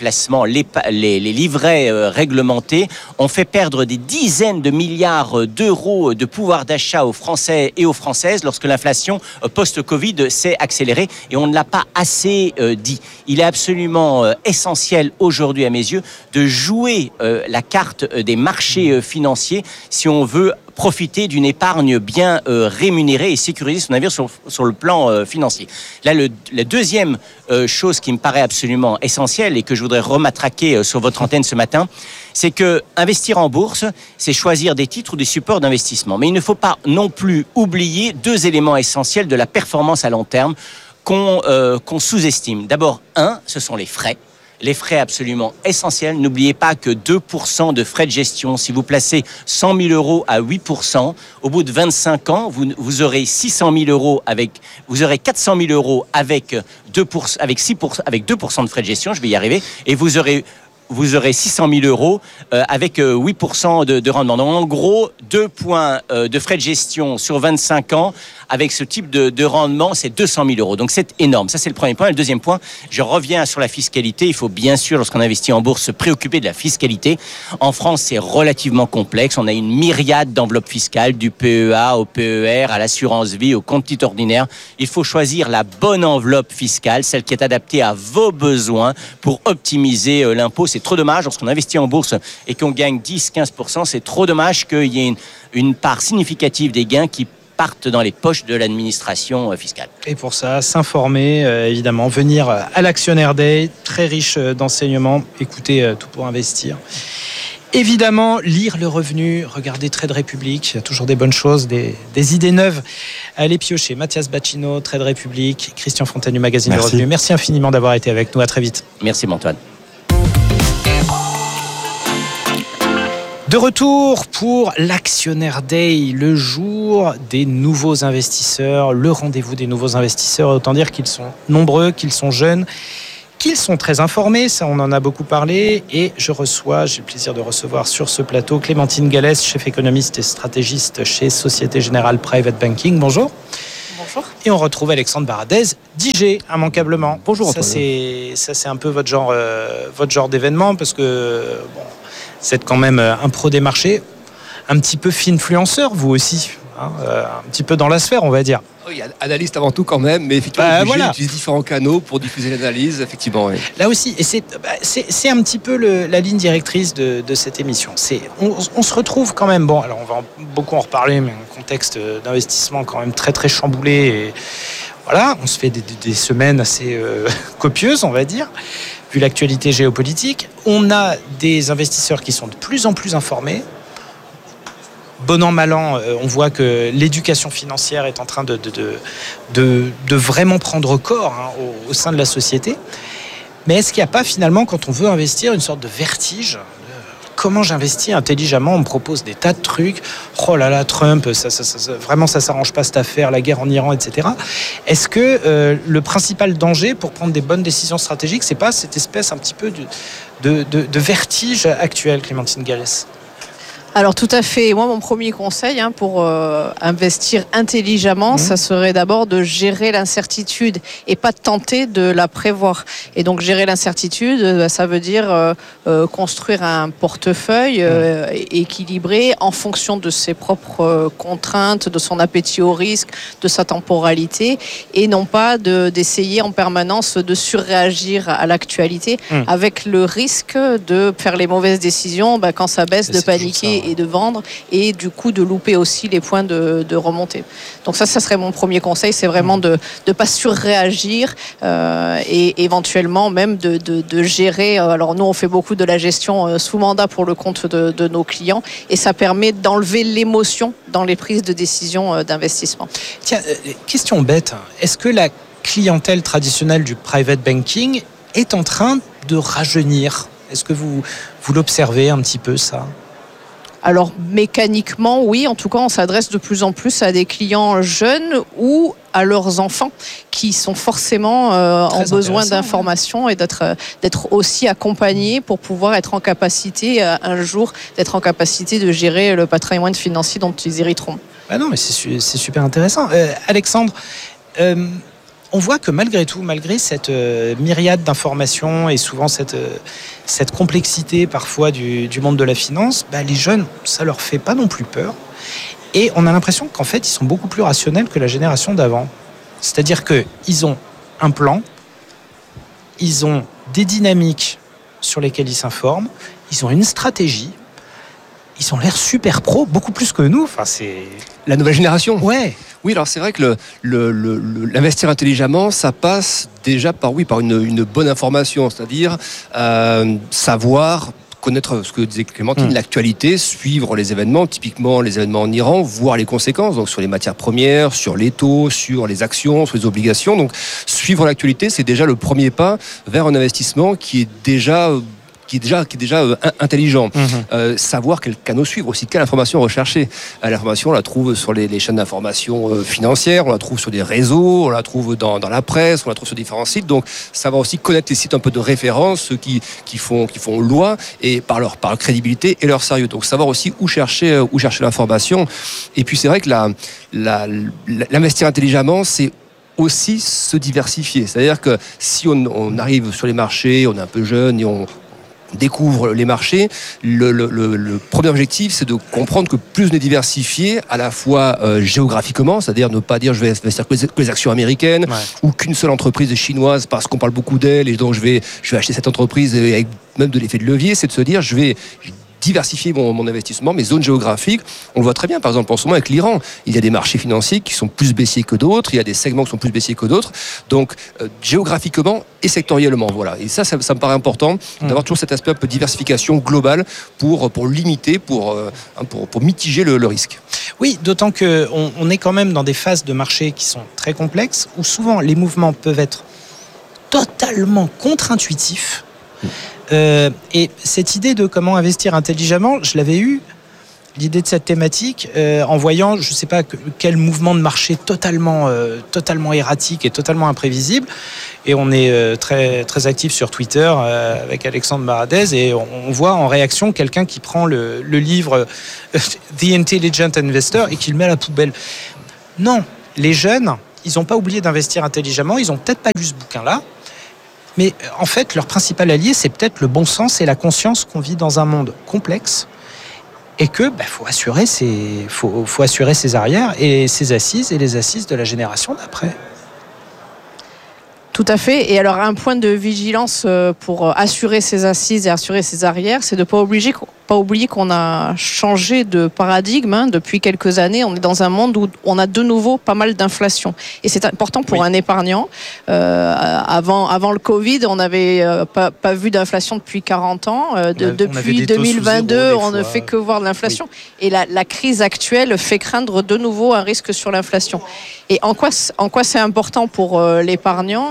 livrets réglementés, ont fait perdre des dizaines de milliards d'euros de pouvoir d'achat aux Français et aux Françaises lorsque l'inflation post-Covid s'est accélérée, et on ne l'a pas assez dit. Il est absolument essentiel aujourd'hui à mes yeux de jouer la carte des marchés financiers si on veut profiter d'une épargne bien rémunérée et sécuriser son avenir sur le plan financier. Là, la deuxième chose qui me paraît absolument essentielle et que je voudrais rematraquer sur votre antenne ce matin, c'est que investir en bourse, c'est choisir des titres ou des supports d'investissement. Mais il ne faut pas non plus oublier 2 éléments essentiels de la performance à long terme qu'on sous-estime. D'abord, ce sont les frais. Les frais absolument essentiels. N'oubliez pas que 2% de frais de gestion, si vous placez 100 000 euros à 8%, au bout de 25 ans, vous aurez 600 000 euros vous aurez 400 000 euros avec 2% de frais de gestion, je vais y arriver, et vous aurez 600 000 euros avec 8% de rendement. Donc en gros, 2 points de frais de gestion sur 25 ans. Avec ce type de rendement, c'est 200 000 euros. Donc c'est énorme. Ça, c'est le premier point. Et le deuxième point, je reviens sur la fiscalité. Il faut bien sûr, lorsqu'on investit en bourse, se préoccuper de la fiscalité. En France, c'est relativement complexe. On a une myriade d'enveloppes fiscales, du PEA au PER, à l'assurance vie, au compte titre ordinaire. Il faut choisir la bonne enveloppe fiscale, celle qui est adaptée à vos besoins pour optimiser l'impôt. C'est trop dommage lorsqu'on investit en bourse et qu'on gagne 10-15%. C'est trop dommage qu'il y ait une part significative des gains qui partent dans les poches de l'administration fiscale. Et pour ça, s'informer, évidemment, venir à l'Actionnaire Day, très riche d'enseignements, écoutez Tout pour investir. Évidemment, lire Le Revenu, regarder Trade Republic, il y a toujours des bonnes choses, des idées neuves à aller piocher. Mathias Bacchino, Trade Republic, Christian Fontaine du magazine Le Revenu. Merci infiniment d'avoir été avec nous, à très vite. Merci Antoine. De retour pour l'Actionnaire Day, le jour des nouveaux investisseurs, le rendez-vous des nouveaux investisseurs. Autant dire qu'ils sont nombreux, qu'ils sont jeunes, qu'ils sont très informés, ça on en a beaucoup parlé. Et j'ai le plaisir de recevoir sur ce plateau Clémentine Gallès, chef économiste et stratégiste chez Société Générale Private Banking. Bonjour. Bonjour. Et on retrouve Alexandre Baradez, DJ, immanquablement. Bonjour. Ça c'est un peu votre genre d'événement, parce que vous êtes quand même un pro des marchés, un petit peu finfluenceur vous aussi, un petit peu dans la sphère, on va dire. Oui, analyste avant tout quand même, mais effectivement, on utilise différents canaux pour diffuser l'analyse, effectivement. Oui. Là aussi, et c'est un petit peu la ligne directrice de cette émission. On se retrouve quand même, alors on va beaucoup en reparler, mais un contexte d'investissement quand même très très chamboulé. Et voilà, on se fait des semaines assez copieuses, on va dire, vu l'actualité géopolitique. On a des investisseurs qui sont de plus en plus informés. Bon an, mal an, on voit que l'éducation financière est en train de vraiment prendre corps au sein de la société. Mais est-ce qu'il n'y a pas finalement, quand on veut investir, une sorte de vertige ? Comment j'investis intelligemment ? On me propose des tas de trucs. Oh là là, Trump, vraiment ça s'arrange pas cette affaire, la guerre en Iran, etc. Est-ce que le principal danger pour prendre des bonnes décisions stratégiques, c'est pas cette espèce un petit peu de vertige actuel, Clémentine Gallès ? Alors tout à fait. Moi, mon premier conseil pour investir intelligemment, ça serait d'abord de gérer l'incertitude et pas de tenter de la prévoir. Et donc gérer l'incertitude, ça veut dire construire un portefeuille équilibré en fonction de ses propres contraintes, de son appétit au risque, de sa temporalité, et non pas d'essayer en permanence de surréagir à l'actualité avec le risque de faire les mauvaises décisions quand ça baisse, de paniquer et de vendre, et du coup de louper aussi les points de remontée. Donc ça serait mon premier conseil, c'est vraiment de ne pas surréagir et éventuellement même de gérer. Alors nous on fait beaucoup de la gestion sous mandat pour le compte de nos clients, et ça permet d'enlever l'émotion dans les prises de décision d'investissement. Tiens, question bête, est-ce que la clientèle traditionnelle du private banking est en train de rajeunir ? Est-ce que vous l'observez un petit peu, ça ? Alors mécaniquement, oui. En tout cas, on s'adresse de plus en plus à des clients jeunes ou à leurs enfants qui sont forcément en besoin d'informations et d'être aussi accompagnés pour pouvoir être en capacité, un jour, d'être en capacité de gérer le patrimoine financier dont ils hériteront. Ah non, mais c'est super intéressant. Alexandre, on voit que malgré tout, malgré cette myriade d'informations et souvent cette complexité parfois du monde de la finance, les jeunes, ça leur fait pas non plus peur. Et on a l'impression qu'en fait, ils sont beaucoup plus rationnels que la génération d'avant. C'est-à-dire qu'ils ont un plan, ils ont des dynamiques sur lesquelles ils s'informent, ils ont une stratégie, ils ont l'air super pro, beaucoup plus que nous. Enfin, c'est la nouvelle génération. Ouais. Oui, alors c'est vrai que l'investir intelligemment, ça passe déjà par une bonne information, c'est-à-dire savoir connaître ce que disait Clémentine, l'actualité, suivre les événements, typiquement les événements en Iran, voir les conséquences, donc sur les matières premières, sur les taux, sur les actions, sur les obligations. Donc suivre l'actualité, c'est déjà le premier pas vers un investissement qui est déjà intelligent. Savoir quel canal suivre aussi, quelle information rechercher. L'information, on la trouve sur les chaînes d'information financières, on la trouve sur des réseaux, on la trouve dans la presse, on la trouve sur différents sites. Donc, savoir aussi connaître les sites un peu de référence, ceux qui font loi, et par leur crédibilité et leur sérieux. Donc, savoir aussi où chercher l'information. Et puis, c'est vrai que l'investir intelligemment, c'est aussi se diversifier. C'est-à-dire que si on arrive sur les marchés, on est un peu jeune et on découvre les marchés, le premier objectif, c'est de comprendre que plus on est diversifié, à la fois géographiquement, c'est-à-dire ne pas dire je vais investir que les actions américaines, ou qu'une seule entreprise chinoise parce qu'on parle beaucoup d'elle et donc je vais acheter cette entreprise avec même de l'effet de levier, c'est de se dire je vais diversifier mon investissement, mes zones géographiques. On le voit très bien, par exemple, en ce moment avec l'Iran. Il y a des marchés financiers qui sont plus baissiers que d'autres, il y a des segments qui sont plus baissiers que d'autres. Donc, géographiquement et sectoriellement, voilà. Et ça me paraît important d'avoir toujours cet aspect un peu de diversification globale pour limiter, pour mitiger le risque. Oui, d'autant qu'on est quand même dans des phases de marché qui sont très complexes, où souvent les mouvements peuvent être totalement contre-intuitifs. Et cette idée de comment investir intelligemment, je l'avais eue, l'idée de cette thématique, en voyant, je ne sais pas, quel mouvement de marché totalement erratique et totalement imprévisible. Et on est très, très actif sur Twitter avec Alexandre Baradez, et on voit en réaction quelqu'un qui prend le livre The Intelligent Investor et qui le met à la poubelle. Non, les jeunes, ils n'ont pas oublié d'investir intelligemment, ils n'ont peut-être pas lu ce bouquin-là, mais en fait, leur principal allié, c'est peut-être le bon sens et la conscience qu'on vit dans un monde complexe, et que faut assurer ses arrières et ses assises et les assises de la génération d'après. Tout à fait. Et alors, un point de vigilance pour assurer ses assises et assurer ses arrières, c'est de ne pas oublier qu'on a changé de paradigme. Depuis quelques années, on est dans un monde où on a de nouveau pas mal d'inflation. Et c'est important pour un épargnant. Avant le Covid, on n'avait pas vu d'inflation depuis 40 ans. Depuis 2022, on ne fait que voir de l'inflation. Oui. Et la crise actuelle fait craindre de nouveau un risque sur l'inflation. Et en quoi c'est important pour l'épargnant ?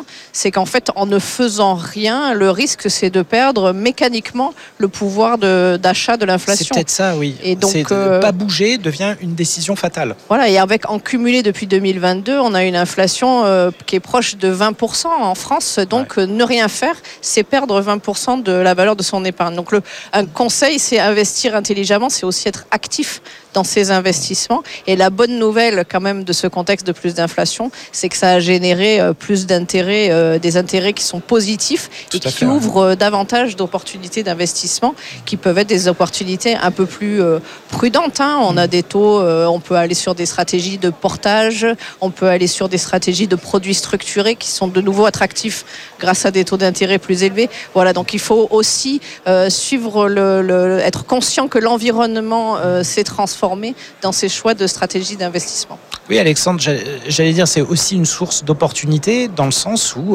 C'est qu'en fait, en ne faisant rien, le risque, c'est de perdre mécaniquement le pouvoir d'achat de l'inflation. C'est peut-être ça, oui. Et donc, pas bouger devient une décision fatale. Voilà, et en cumulé depuis 2022, on a une inflation qui est proche de 20% en France. Donc, ne rien faire, c'est perdre 20% de la valeur de son épargne. Donc, un conseil, c'est investir intelligemment, c'est aussi être actif dans ses investissements. Et la bonne nouvelle, quand même, de ce contexte de plus d'inflation, c'est que ça a généré plus d'intérêts, des intérêts qui sont positifs et qui ouvrent davantage d'opportunités d'investissement qui peuvent être des opportunités un peu plus prudentes. On a des taux, on peut aller sur des stratégies de portage, on peut aller sur des stratégies de produits structurés qui sont de nouveau attractifs grâce à des taux d'intérêt plus élevés. Voilà, donc il faut aussi suivre être conscient que l'environnement s'est transformé dans ses choix de stratégie d'investissement. Oui, Alexandre, j'allais dire, c'est aussi une source d'opportunité dans le sens où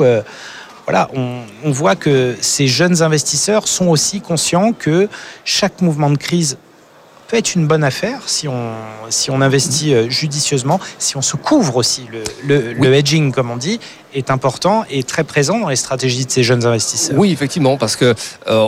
on voit que ces jeunes investisseurs sont aussi conscients que chaque mouvement de crise peut être une bonne affaire si on investit judicieusement, si on se couvre aussi. Le hedging, comme on dit, est important et très présent dans les stratégies de ces jeunes investisseurs. Oui, effectivement, parce que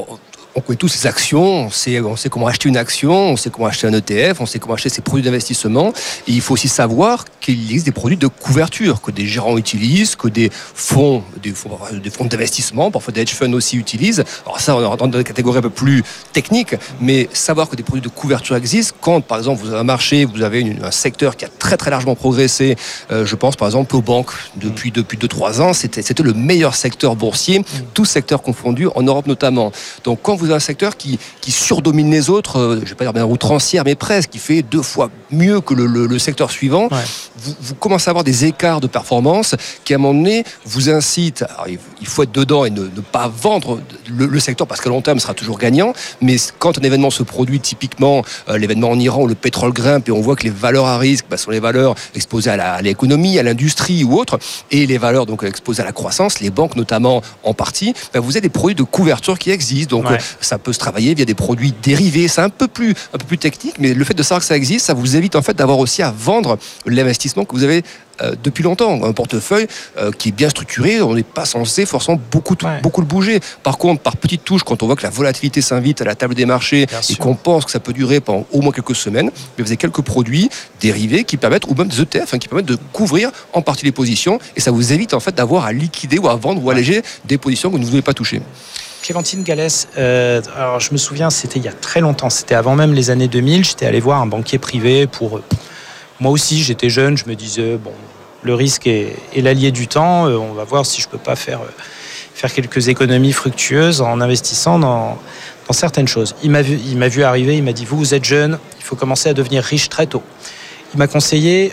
on connaît tous ces actions, on sait comment acheter une action, on sait comment acheter un ETF, on sait comment acheter ces produits d'investissement. Et il faut aussi savoir qu'il existe des produits de couverture que des gérants utilisent, que des fonds d'investissement, parfois des hedge funds aussi utilisent. Alors ça, on rentre dans des catégories un peu plus techniques, mais savoir que des produits de couverture existent, quand par exemple vous avez un marché, vous avez un secteur qui a très très largement progressé, je pense par exemple aux banques depuis 2-3 ans, c'était le meilleur secteur boursier, tous secteurs confondus, en Europe notamment. Donc quand vous avez un secteur qui surdomine les autres, je ne vais pas dire bien outrancière, mais presque, qui fait 2 fois mieux que le secteur suivant, vous commencez à avoir des écarts de performance qui, à un moment donné, vous incitent. Alors, il faut être dedans et ne pas vendre le secteur parce qu'à long terme, il sera toujours gagnant. Mais quand un événement se produit, typiquement l'événement en Iran où le pétrole grimpe et on voit que les valeurs à risque sont les valeurs exposées à l'économie, à l'industrie ou autre, et les valeurs donc exposées à la croissance, les banques notamment en partie, vous avez des produits de couverture qui existent. Donc ça peut se travailler via des produits dérivés. C'est un peu plus technique, mais le fait de savoir que ça existe, ça vous évite en fait d'avoir aussi à vendre l'investissement que vous avez depuis longtemps. Un portefeuille qui est bien structuré, on n'est pas censé forcément beaucoup le bouger. Par contre, par petites touches, quand on voit que la volatilité s'invite à la table des marchés et qu'on pense que ça peut durer pendant au moins quelques semaines, vous avez quelques produits dérivés qui permettent, ou même des ETF, qui permettent de couvrir en partie les positions, et ça vous évite en fait d'avoir à liquider ou à vendre ou alléger des positions que vous ne voulez pas toucher. Clémentine Gallès, alors je me souviens, c'était il y a très longtemps, c'était avant même les années 2000, j'étais allé voir un banquier privé pour... Moi aussi, j'étais jeune, je me disais, le risque est l'allié du temps, on va voir si je peux pas faire quelques économies fructueuses en investissant dans certaines choses. Il m'a vu arriver, il m'a dit, vous êtes jeune, il faut commencer à devenir riche très tôt. Il m'a conseillé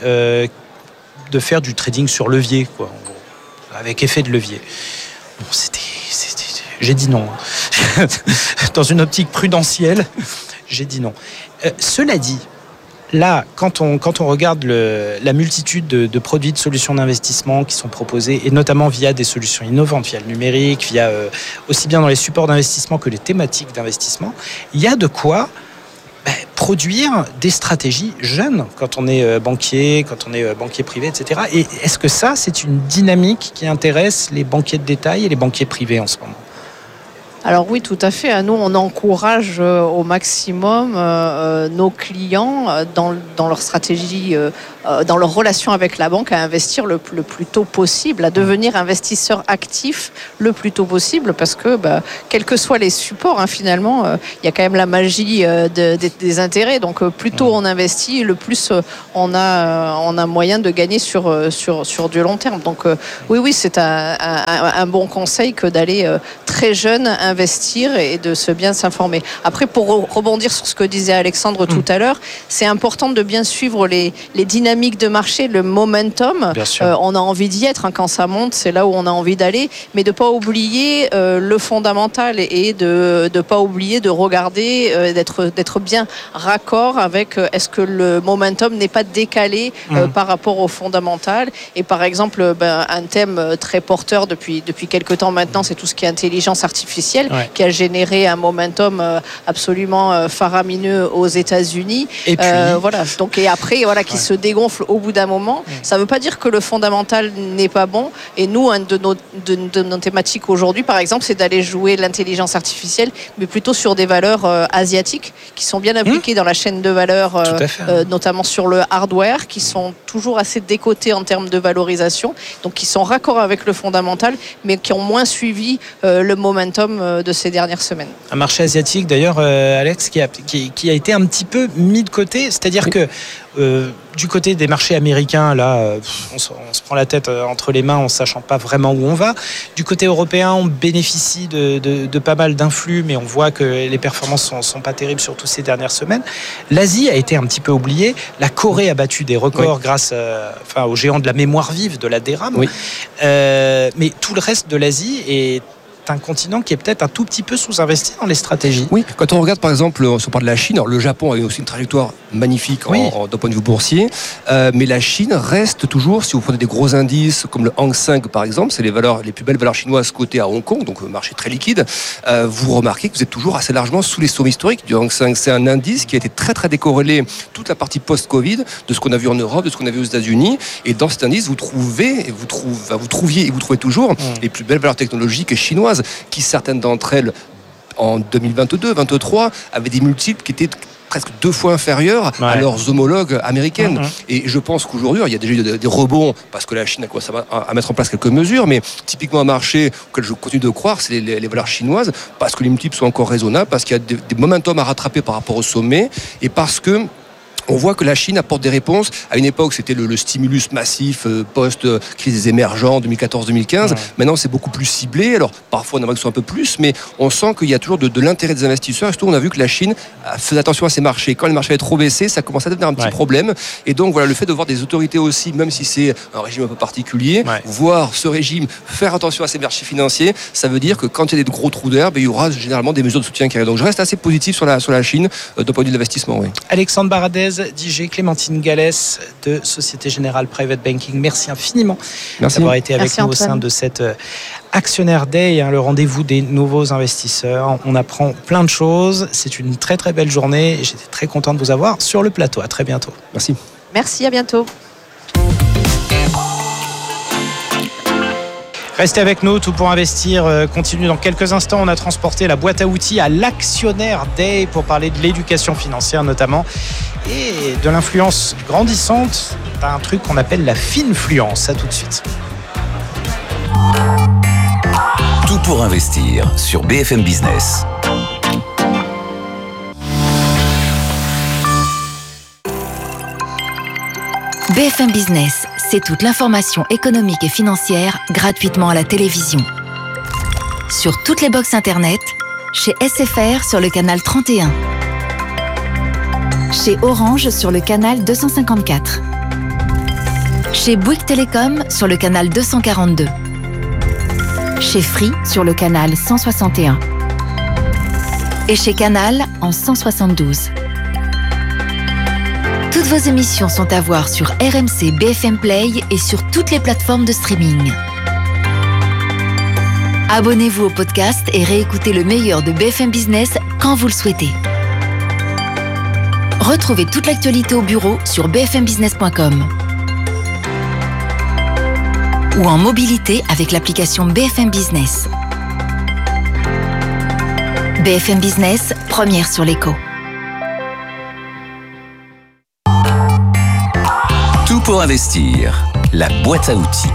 de faire du trading sur levier, quoi, avec effet de levier. J'ai dit non. Dans une optique prudentielle, j'ai dit non. Cela dit, là, quand on regarde la multitude de produits, de solutions d'investissement qui sont proposés, et notamment via des solutions innovantes, via le numérique, via aussi bien dans les supports d'investissement que les thématiques d'investissement, il y a de quoi produire des stratégies jeunes quand on est banquier, privé, etc. Et est-ce que ça, c'est une dynamique qui intéresse les banquiers de détail et les banquiers privés en ce moment ? Alors oui, tout à fait. Nous, on encourage au maximum nos clients dans leur stratégie, dans leur relation avec la banque, à investir le plus tôt possible, à devenir investisseur actif le plus tôt possible, parce que quels que soient les supports, finalement, il y a quand même la magie des intérêts. Donc plus tôt on investit, le plus on a moyen de gagner sur du long terme. Donc oui, c'est un bon conseil que d'aller très jeune investir et de se bien s'informer. Après, pour rebondir sur ce que disait Alexandre tout à l'heure, c'est important de bien suivre les dynamiques de marché, le momentum. On a envie d'y être quand ça monte, c'est là où on a envie d'aller, mais de pas oublier le fondamental et de pas oublier de regarder, d'être bien raccord avec est-ce que le momentum n'est pas décalé par rapport au fondamental. Et par exemple, un thème très porteur depuis quelques temps maintenant, c'est tout ce qui est intelligence artificielle, qui a généré un momentum absolument faramineux aux États-Unis. Et puis, et après, qui se dégonfle au bout d'un moment. Ça ne veut pas dire que le fondamental n'est pas bon. Et nous, une de nos thématiques aujourd'hui, par exemple, c'est d'aller jouer l'intelligence artificielle, mais plutôt sur des valeurs asiatiques qui sont bien impliquées dans la chaîne de valeur, notamment sur le hardware, qui sont toujours assez décotés en termes de valorisation, donc qui sont raccords avec le fondamental, mais qui ont moins suivi le momentum de ces dernières semaines. Un marché asiatique, d'ailleurs, Alex, qui a été un petit peu mis de côté, c'est-à-dire que du côté des marchés américains, là, on se prend la tête entre les mains en sachant pas vraiment où on va. Du côté européen, on bénéficie de pas mal d'influx, mais on voit que les performances sont pas terribles, surtout ces dernières semaines. L'Asie a été un petit peu oubliée. La Corée a battu des records grâce aux géants de la mémoire vive, de la DRAM. Mais tout le reste de l'Asie est un continent qui est peut-être un tout petit peu sous-investi dans les stratégies. Oui, quand on regarde par exemple, on parle de la Chine, alors le Japon a eu aussi une trajectoire magnifique d'un point de vue boursier, mais la Chine reste toujours, si vous prenez des gros indices comme le Hang Seng par exemple, c'est les plus belles valeurs chinoises cotées à Hong Kong, donc un marché très liquide, vous remarquez que vous êtes toujours assez largement sous les sommets historiques du Hang Seng. C'est un indice qui a été très très décorrélé toute la partie post-Covid de ce qu'on a vu en Europe, de ce qu'on a vu aux États-Unis, et dans cet indice vous trouviez et vous trouvez toujours les plus belles valeurs technologiques chinoises, qui certaines d'entre elles en 2022-2023 avaient des multiples qui étaient presque 2 fois inférieurs à leurs homologues américaines. Et je pense qu'aujourd'hui, il y a déjà eu des rebonds parce que la Chine a commencé à mettre en place quelques mesures, mais typiquement un marché auquel je continue de croire, c'est les valeurs chinoises, parce que les multiples sont encore raisonnables, parce qu'il y a des momentum à rattraper par rapport au sommet, et parce que on voit que la Chine apporte des réponses. À une époque, c'était le stimulus massif post-crise des émergents 2014-2015. Maintenant, c'est beaucoup plus ciblé. Alors, parfois, on aimerait que ce soit un peu plus, mais on sent qu'il y a toujours de l'intérêt des investisseurs. Et surtout, on a vu que la Chine faisait attention à ses marchés. Quand les marchés avaient trop baissé, ça commençait à devenir un petit problème. Et donc, voilà, le fait de voir des autorités aussi, même si c'est un régime un peu particulier, voir ce régime faire attention à ses marchés financiers, ça veut dire que quand il y a des gros trous d'air, il y aura généralement des mesures de soutien qui arrivent. Donc, je reste assez positif sur la Chine d'un point de vue de l'investissement. Alexandre Baradez, DJ, Clémentine Gallès de Société Générale Private Banking. Merci infiniment d'avoir été avec nous au sein de cette Actionnaire Day, le rendez-vous des nouveaux investisseurs. On apprend plein de choses. C'est une très très belle journée et j'étais très content de vous avoir sur le plateau. À très bientôt. Merci. Merci, à bientôt. Restez avec nous, Tout pour investir continue dans quelques instants. On a transporté la boîte à outils à l'Actionnaire Day pour parler de l'éducation financière notamment et de l'influence grandissante d'un truc qu'on appelle la finfluence. À tout de suite. Tout pour investir sur BFM Business. BFM Business, c'est toute l'information économique et financière gratuitement à la télévision. Sur toutes les box internet, chez SFR sur le canal 31, chez Orange sur le canal 254, chez Bouygues Télécom sur le canal 242, chez Free sur le canal 161 et chez Canal en 172. Toutes vos émissions sont à voir sur RMC BFM Play et sur toutes les plateformes de streaming. Abonnez-vous au podcast et réécoutez le meilleur de BFM Business quand vous le souhaitez. Retrouvez toute l'actualité au bureau sur bfmbusiness.com ou en mobilité avec l'application BFM Business. BFM Business, première sur l'écho. Tout pour investir, la boîte à outils.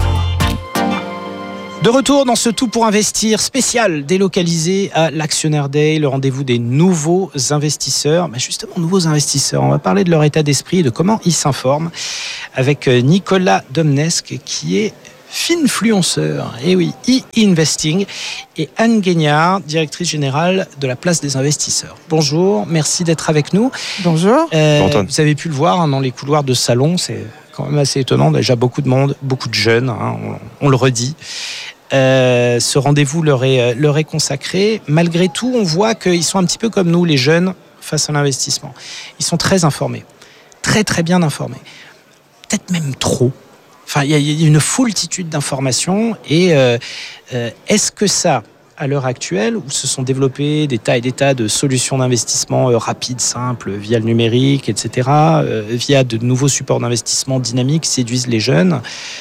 De retour dans ce Tout pour investir spécial délocalisé à l'Actionnaire Day, le rendez-vous des nouveaux investisseurs. Mais justement, nouveaux investisseurs, on va parler de leur état d'esprit et de comment ils s'informent avec Nicolas Domnesque qui est finfluenceur, et oui, e-investing, et Anne Guignard, directrice générale de la Place des investisseurs. Bonjour, merci d'être avec nous. Bonjour. Vous avez pu le voir dans les couloirs de salon, c'est quand même assez étonnant, déjà beaucoup de monde, beaucoup de jeunes, on le redit. Ce rendez-vous leur est consacré. Malgré tout, on voit qu'ils sont un petit peu comme nous, les jeunes, face à l'investissement. Ils sont très informés, très très bien informés, peut-être même trop. Enfin, il y a une foultitude d'informations et est-ce que ça, à l'heure actuelle, où se sont développées des tas et des tas de solutions d'investissement rapides, simples, via le numérique, etc., via de nouveaux supports d'investissement dynamiques, séduisent les jeunes.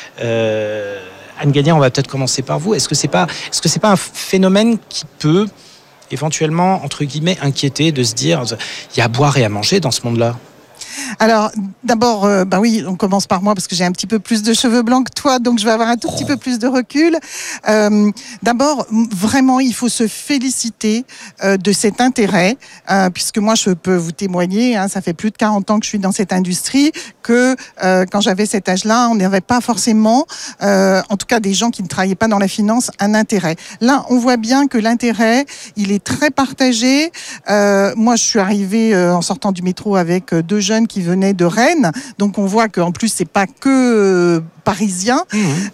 Anne Guignard, on va peut-être commencer par vous. Est-ce que c'est pas un phénomène qui peut éventuellement, entre guillemets, inquiéter, de se dire il y a à boire et à manger dans ce monde-là? Alors, d'abord, oui, on commence par moi parce que j'ai un petit peu plus de cheveux blancs que toi, donc je vais avoir un tout petit peu plus de recul. D'abord, vraiment, il faut se féliciter de cet intérêt, puisque moi, je peux vous témoigner, ça fait plus de 40 ans que je suis dans cette industrie, que quand j'avais cet âge-là, on n'avait pas forcément, en tout cas des gens qui ne travaillaient pas dans la finance, un intérêt. Là, on voit bien que l'intérêt, il est très partagé. Moi, je suis arrivée en sortant du métro avec deux jeunes qui venaient de Rennes, donc on voit qu'en plus c'est pas que parisien.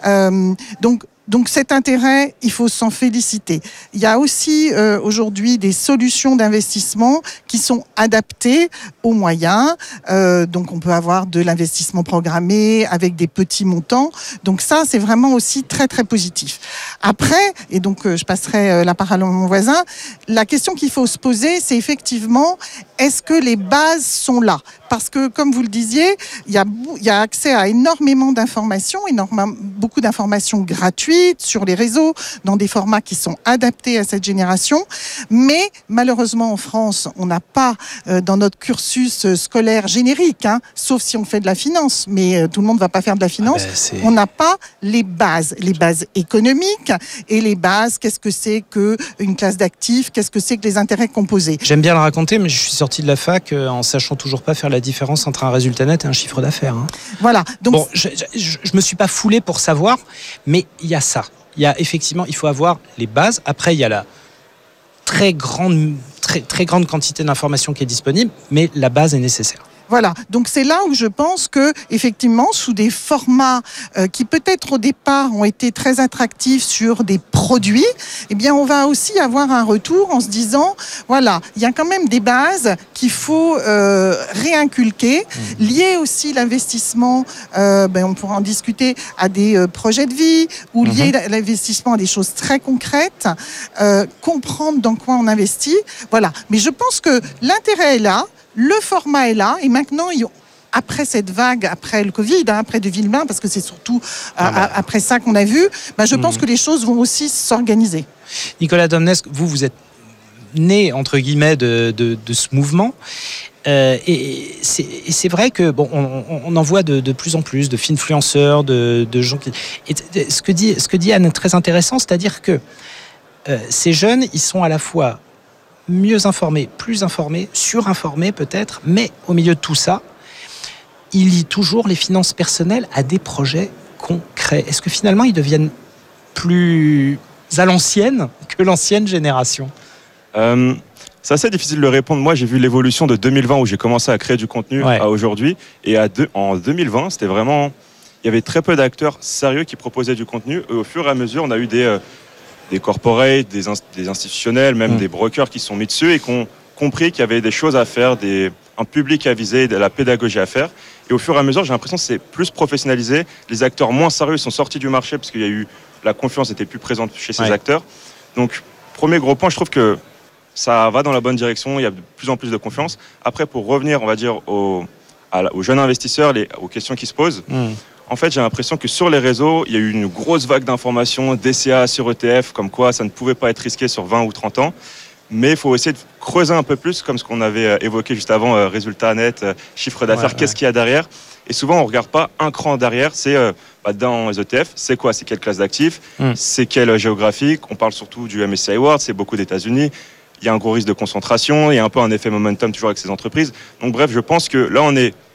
Donc cet intérêt, il faut s'en féliciter. Il y a aussi aujourd'hui des solutions d'investissement qui sont adaptées aux moyens. Donc on peut avoir de l'investissement programmé avec des petits montants. Donc ça, c'est vraiment aussi très très positif. Après, et donc je passerai la parole à mon voisin, la question qu'il faut se poser, c'est effectivement, est-ce que les bases sont là ? Parce que, comme vous le disiez, il y a accès à énormément d'informations, beaucoup d'informations gratuites sur les réseaux, dans des formats qui sont adaptés à cette génération. Mais malheureusement, en France, on n'a pas dans notre cursus scolaire générique, sauf si on fait de la finance, mais tout le monde ne va pas faire de la finance. On n'a pas les bases économiques et les bases, qu'est-ce que c'est qu'une classe d'actifs, qu'est-ce que c'est que les intérêts composés. J'aime bien le raconter, mais je suis sorti de la fac en sachant toujours pas faire la différence entre un résultat net et un chiffre d'affaires. Voilà. Donc bon, je me suis pas foulé pour savoir, mais il y a ça. Il y a effectivement, il faut avoir les bases. Après, il y a la très grande quantité d'informations qui est disponible, mais la base est nécessaire. Voilà, donc c'est là où je pense que effectivement, sous des formats qui peut-être au départ ont été très attractifs sur des produits, eh bien on va aussi avoir un retour en se disant, voilà, il y a quand même des bases qu'il faut réinculquer, liées aussi l'investissement, on pourra en discuter, à des projets de vie, ou lier l'investissement à des choses très concrètes, comprendre dans quoi on investit, voilà. Mais je pense que l'intérêt est là, le format est là, et maintenant, après cette vague, après le Covid, après 2020, parce que c'est surtout après ça qu'on a vu, je pense que les choses vont aussi s'organiser. Nicolas Domnesque, vous êtes né, entre guillemets, de ce mouvement. Et c'est vrai que on en voit de plus en plus de finfluenceurs, de gens qui... Et ce que dit Anne est très intéressant, c'est-à-dire que ces jeunes, ils sont à la fois mieux informés, plus informés, surinformés peut-être, mais au milieu de tout ça, ils lient toujours les finances personnelles à des projets concrets. Est-ce que finalement, ils deviennent plus à l'ancienne que l'ancienne génération ? C'est assez difficile de répondre. Moi, j'ai vu l'évolution de 2020 où j'ai commencé à créer du contenu à aujourd'hui. Et en 2020, c'était vraiment... Il y avait très peu d'acteurs sérieux qui proposaient du contenu. Et au fur et à mesure, on a eu des corporates, des institutionnels, même des brokers qui sont mis dessus et qui ont compris qu'il y avait des choses à faire, un public à viser, de la pédagogie à faire. Et au fur et à mesure, j'ai l'impression que c'est plus professionnalisé. Les acteurs moins sérieux sont sortis du marché parce qu'il y a eu la confiance n'était plus présente chez ces acteurs. Donc, premier gros point, je trouve que ça va dans la bonne direction. Il y a de plus en plus de confiance. Après, pour revenir, on va dire, aux jeunes investisseurs, aux questions qui se posent, en fait, j'ai l'impression que sur les réseaux, il y a eu une grosse vague d'informations, DCA sur ETF, comme quoi ça ne pouvait pas être risqué sur 20 ou 30 ans. Mais il faut essayer de creuser un peu plus, comme ce qu'on avait évoqué juste avant, résultat net, chiffre d'affaires, qu'est-ce qu'il y a derrière. Et souvent, on ne regarde pas un cran derrière. C'est dans les ETF, c'est quoi? C'est quelle classe d'actifs? C'est quelle géographique? On parle surtout du MSCI World, c'est beaucoup d'États-Unis. Il y a un gros risque de concentration, il y a un peu un effet momentum toujours avec ces entreprises. Donc bref, je pense que là,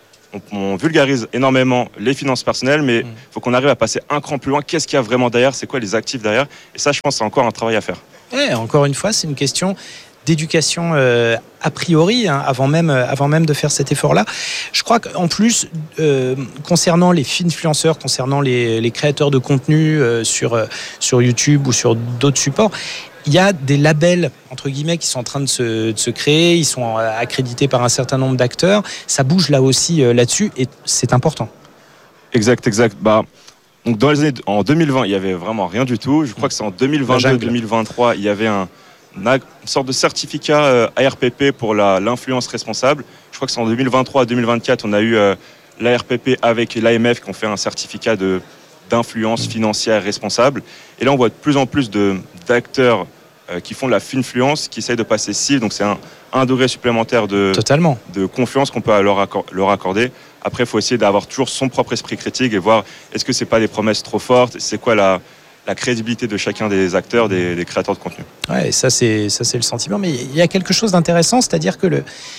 on vulgarise énormément les finances personnelles, mais il faut qu'on arrive à passer un cran plus loin. Qu'est-ce qu'il y a vraiment derrière? C'est quoi les actifs derrière? Et ça, je pense, c'est encore un travail à faire. Ouais, encore une fois, c'est une question d'éducation a priori, avant même de faire cet effort-là. Je crois qu'en plus, concernant les influenceurs, concernant les créateurs de contenu sur YouTube ou sur d'autres supports, il y a des labels, entre guillemets, qui sont en train de se créer, ils sont accrédités par un certain nombre d'acteurs. Ça bouge là aussi là-dessus et c'est important. Exact. Donc dans les années, en 2020, il n'y avait vraiment rien du tout. Je crois que c'est en 2022-2023, il y avait une sorte de certificat ARPP pour l'influence responsable. Je crois que c'est en 2023-2024, on a eu l'ARPP avec l'AMF qui ont fait un certificat d'influence financière responsable. Et là, on voit de plus en plus d'acteurs qui font de la finfluence, qui essayent de passer cible. Donc c'est un degré supplémentaire de confiance qu'on peut leur accorder. Après, il faut essayer d'avoir toujours son propre esprit critique et voir est-ce que c'est pas des promesses trop fortes, c'est quoi la crédibilité de chacun des acteurs, des créateurs de contenu. Ouais, ça c'est le sentiment. Mais il y a quelque chose d'intéressant, c'est-à-dire que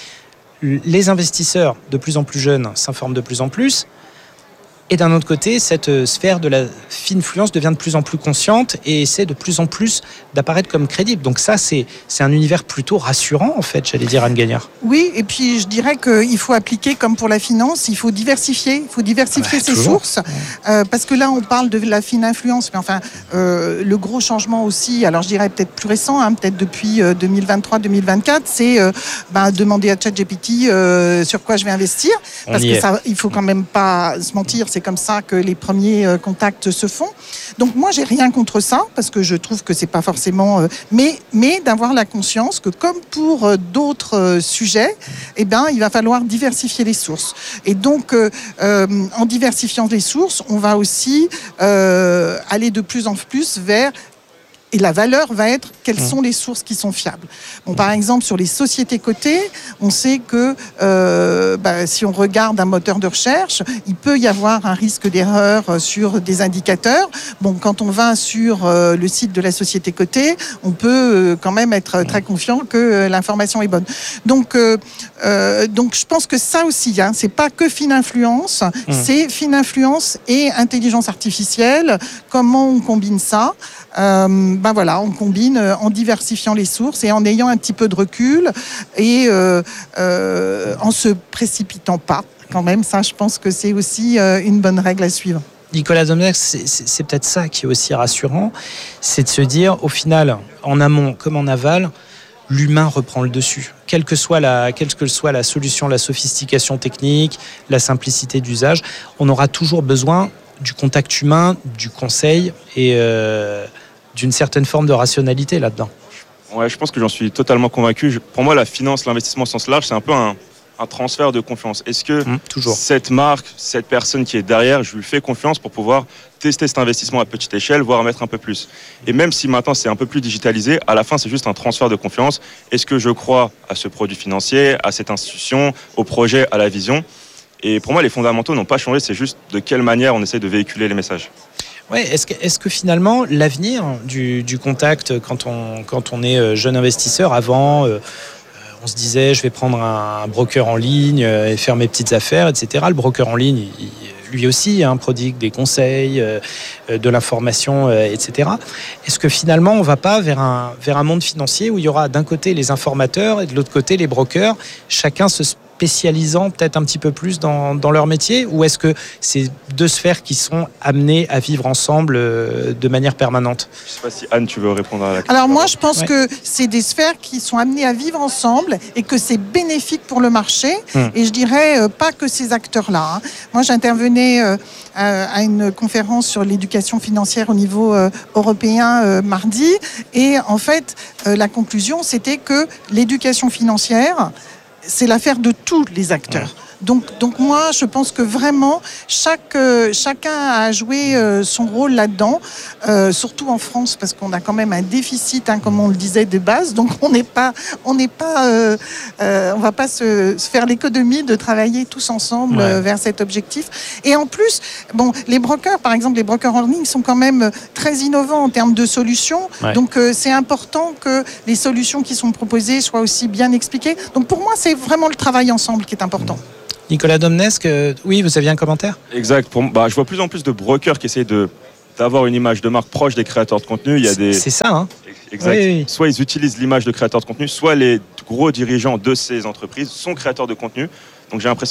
les investisseurs de plus en plus jeunes s'informent de plus en plus. Et d'un autre côté, cette sphère de la finfluence devient de plus en plus consciente et essaie de plus en plus d'apparaître comme crédible. Donc ça, c'est un univers plutôt rassurant, en fait, j'allais dire, Anne Gagnard. Oui, et puis je dirais qu'il faut appliquer, comme pour la finance, il faut diversifier ses sources. Parce que là, on parle de la fine influence, mais enfin, le gros changement aussi, alors je dirais peut-être plus récent, peut-être depuis 2023-2024, c'est demander à ChatGPT sur quoi je vais investir. Parce que ça, il faut quand même pas se mentir, c'est comme ça que les premiers contacts se font. Donc moi, j'ai rien contre ça, parce que je trouve que c'est pas forcément... mais d'avoir la conscience que comme pour d'autres sujets, il va falloir diversifier les sources. Et donc, en diversifiant les sources, on va aussi aller de plus en plus vers... Et la valeur va être quelles sont les sources qui sont fiables. Bon, par exemple, sur les sociétés cotées, on sait que si on regarde un moteur de recherche, il peut y avoir un risque d'erreur sur des indicateurs. Bon, quand on va sur le site de la société cotée, on peut quand même être très confiant que l'information est bonne. Donc je pense que ça aussi, c'est pas que fine influence, c'est fine influence et intelligence artificielle. Comment on combine ça? On combine en diversifiant les sources et en ayant un petit peu de recul et en se précipitant pas. Quand même, ça, je pense que c'est aussi une bonne règle à suivre. Nicolas Domecq, c'est peut-être ça qui est aussi rassurant, c'est de se dire, au final, en amont comme en aval, l'humain reprend le dessus. Quelle que soit la solution, la sophistication technique, la simplicité d'usage, on aura toujours besoin du contact humain, du conseil et d'une certaine forme de rationalité là-dedans. Ouais, je pense que j'en suis totalement convaincu. Pour moi, la finance, l'investissement au sens large, c'est un peu un transfert de confiance. Est-ce que cette marque, cette personne qui est derrière, je lui fais confiance pour pouvoir tester cet investissement à petite échelle, voire mettre un peu plus. Et même si maintenant c'est un peu plus digitalisé, à la fin c'est juste un transfert de confiance. Est-ce que je crois à ce produit financier, à cette institution, au projet, à la vision? Et pour moi, les fondamentaux n'ont pas changé, c'est juste de quelle manière on essaie de véhiculer les messages. Ouais, est-ce que finalement l'avenir du contact quand on est jeune investisseur, avant on se disait je vais prendre un broker en ligne et faire mes petites affaires, etc. Le broker en ligne, lui aussi prodigue des conseils, de l'information, etc. Est-ce que finalement on ne va pas vers un monde financier où il y aura d'un côté les informateurs et de l'autre côté les brokers, chacun se spécialisant peut-être un petit peu plus dans leur métier, ou est-ce que c'est deux sphères qui sont amenées à vivre ensemble de manière permanente? Je ne sais pas si Anne, tu veux répondre à la question. Alors moi, je pense que c'est des sphères qui sont amenées à vivre ensemble et que c'est bénéfique pour le marché. Et je dirais pas que ces acteurs-là. Moi, j'intervenais à une conférence sur l'éducation financière au niveau européen mardi, et en fait, la conclusion, c'était que l'éducation financière, c'est l'affaire de tous les acteurs. Donc moi, je pense que vraiment, chacun a joué son rôle là-dedans, surtout en France, parce qu'on a quand même un déficit, comme on le disait, de base. Donc on va pas se faire l'économie de travailler tous ensemble vers cet objectif. Et en plus, les brokers, par exemple, les brokers en ligne sont quand même très innovants en termes de solutions. Ouais. Donc c'est important que les solutions qui sont proposées soient aussi bien expliquées. Donc pour moi, c'est vraiment le travail ensemble qui est important. Nicolas Domnesque, oui, vous aviez un commentaire ? Exact. Je vois plus en plus de brokers qui essayent d'avoir une image de marque proche des créateurs de contenu. C'est ça, hein ? Exact. Oui. Soit ils utilisent l'image de créateurs de contenu, soit les gros dirigeants de ces entreprises sont créateurs de contenu. Donc j'ai l'impression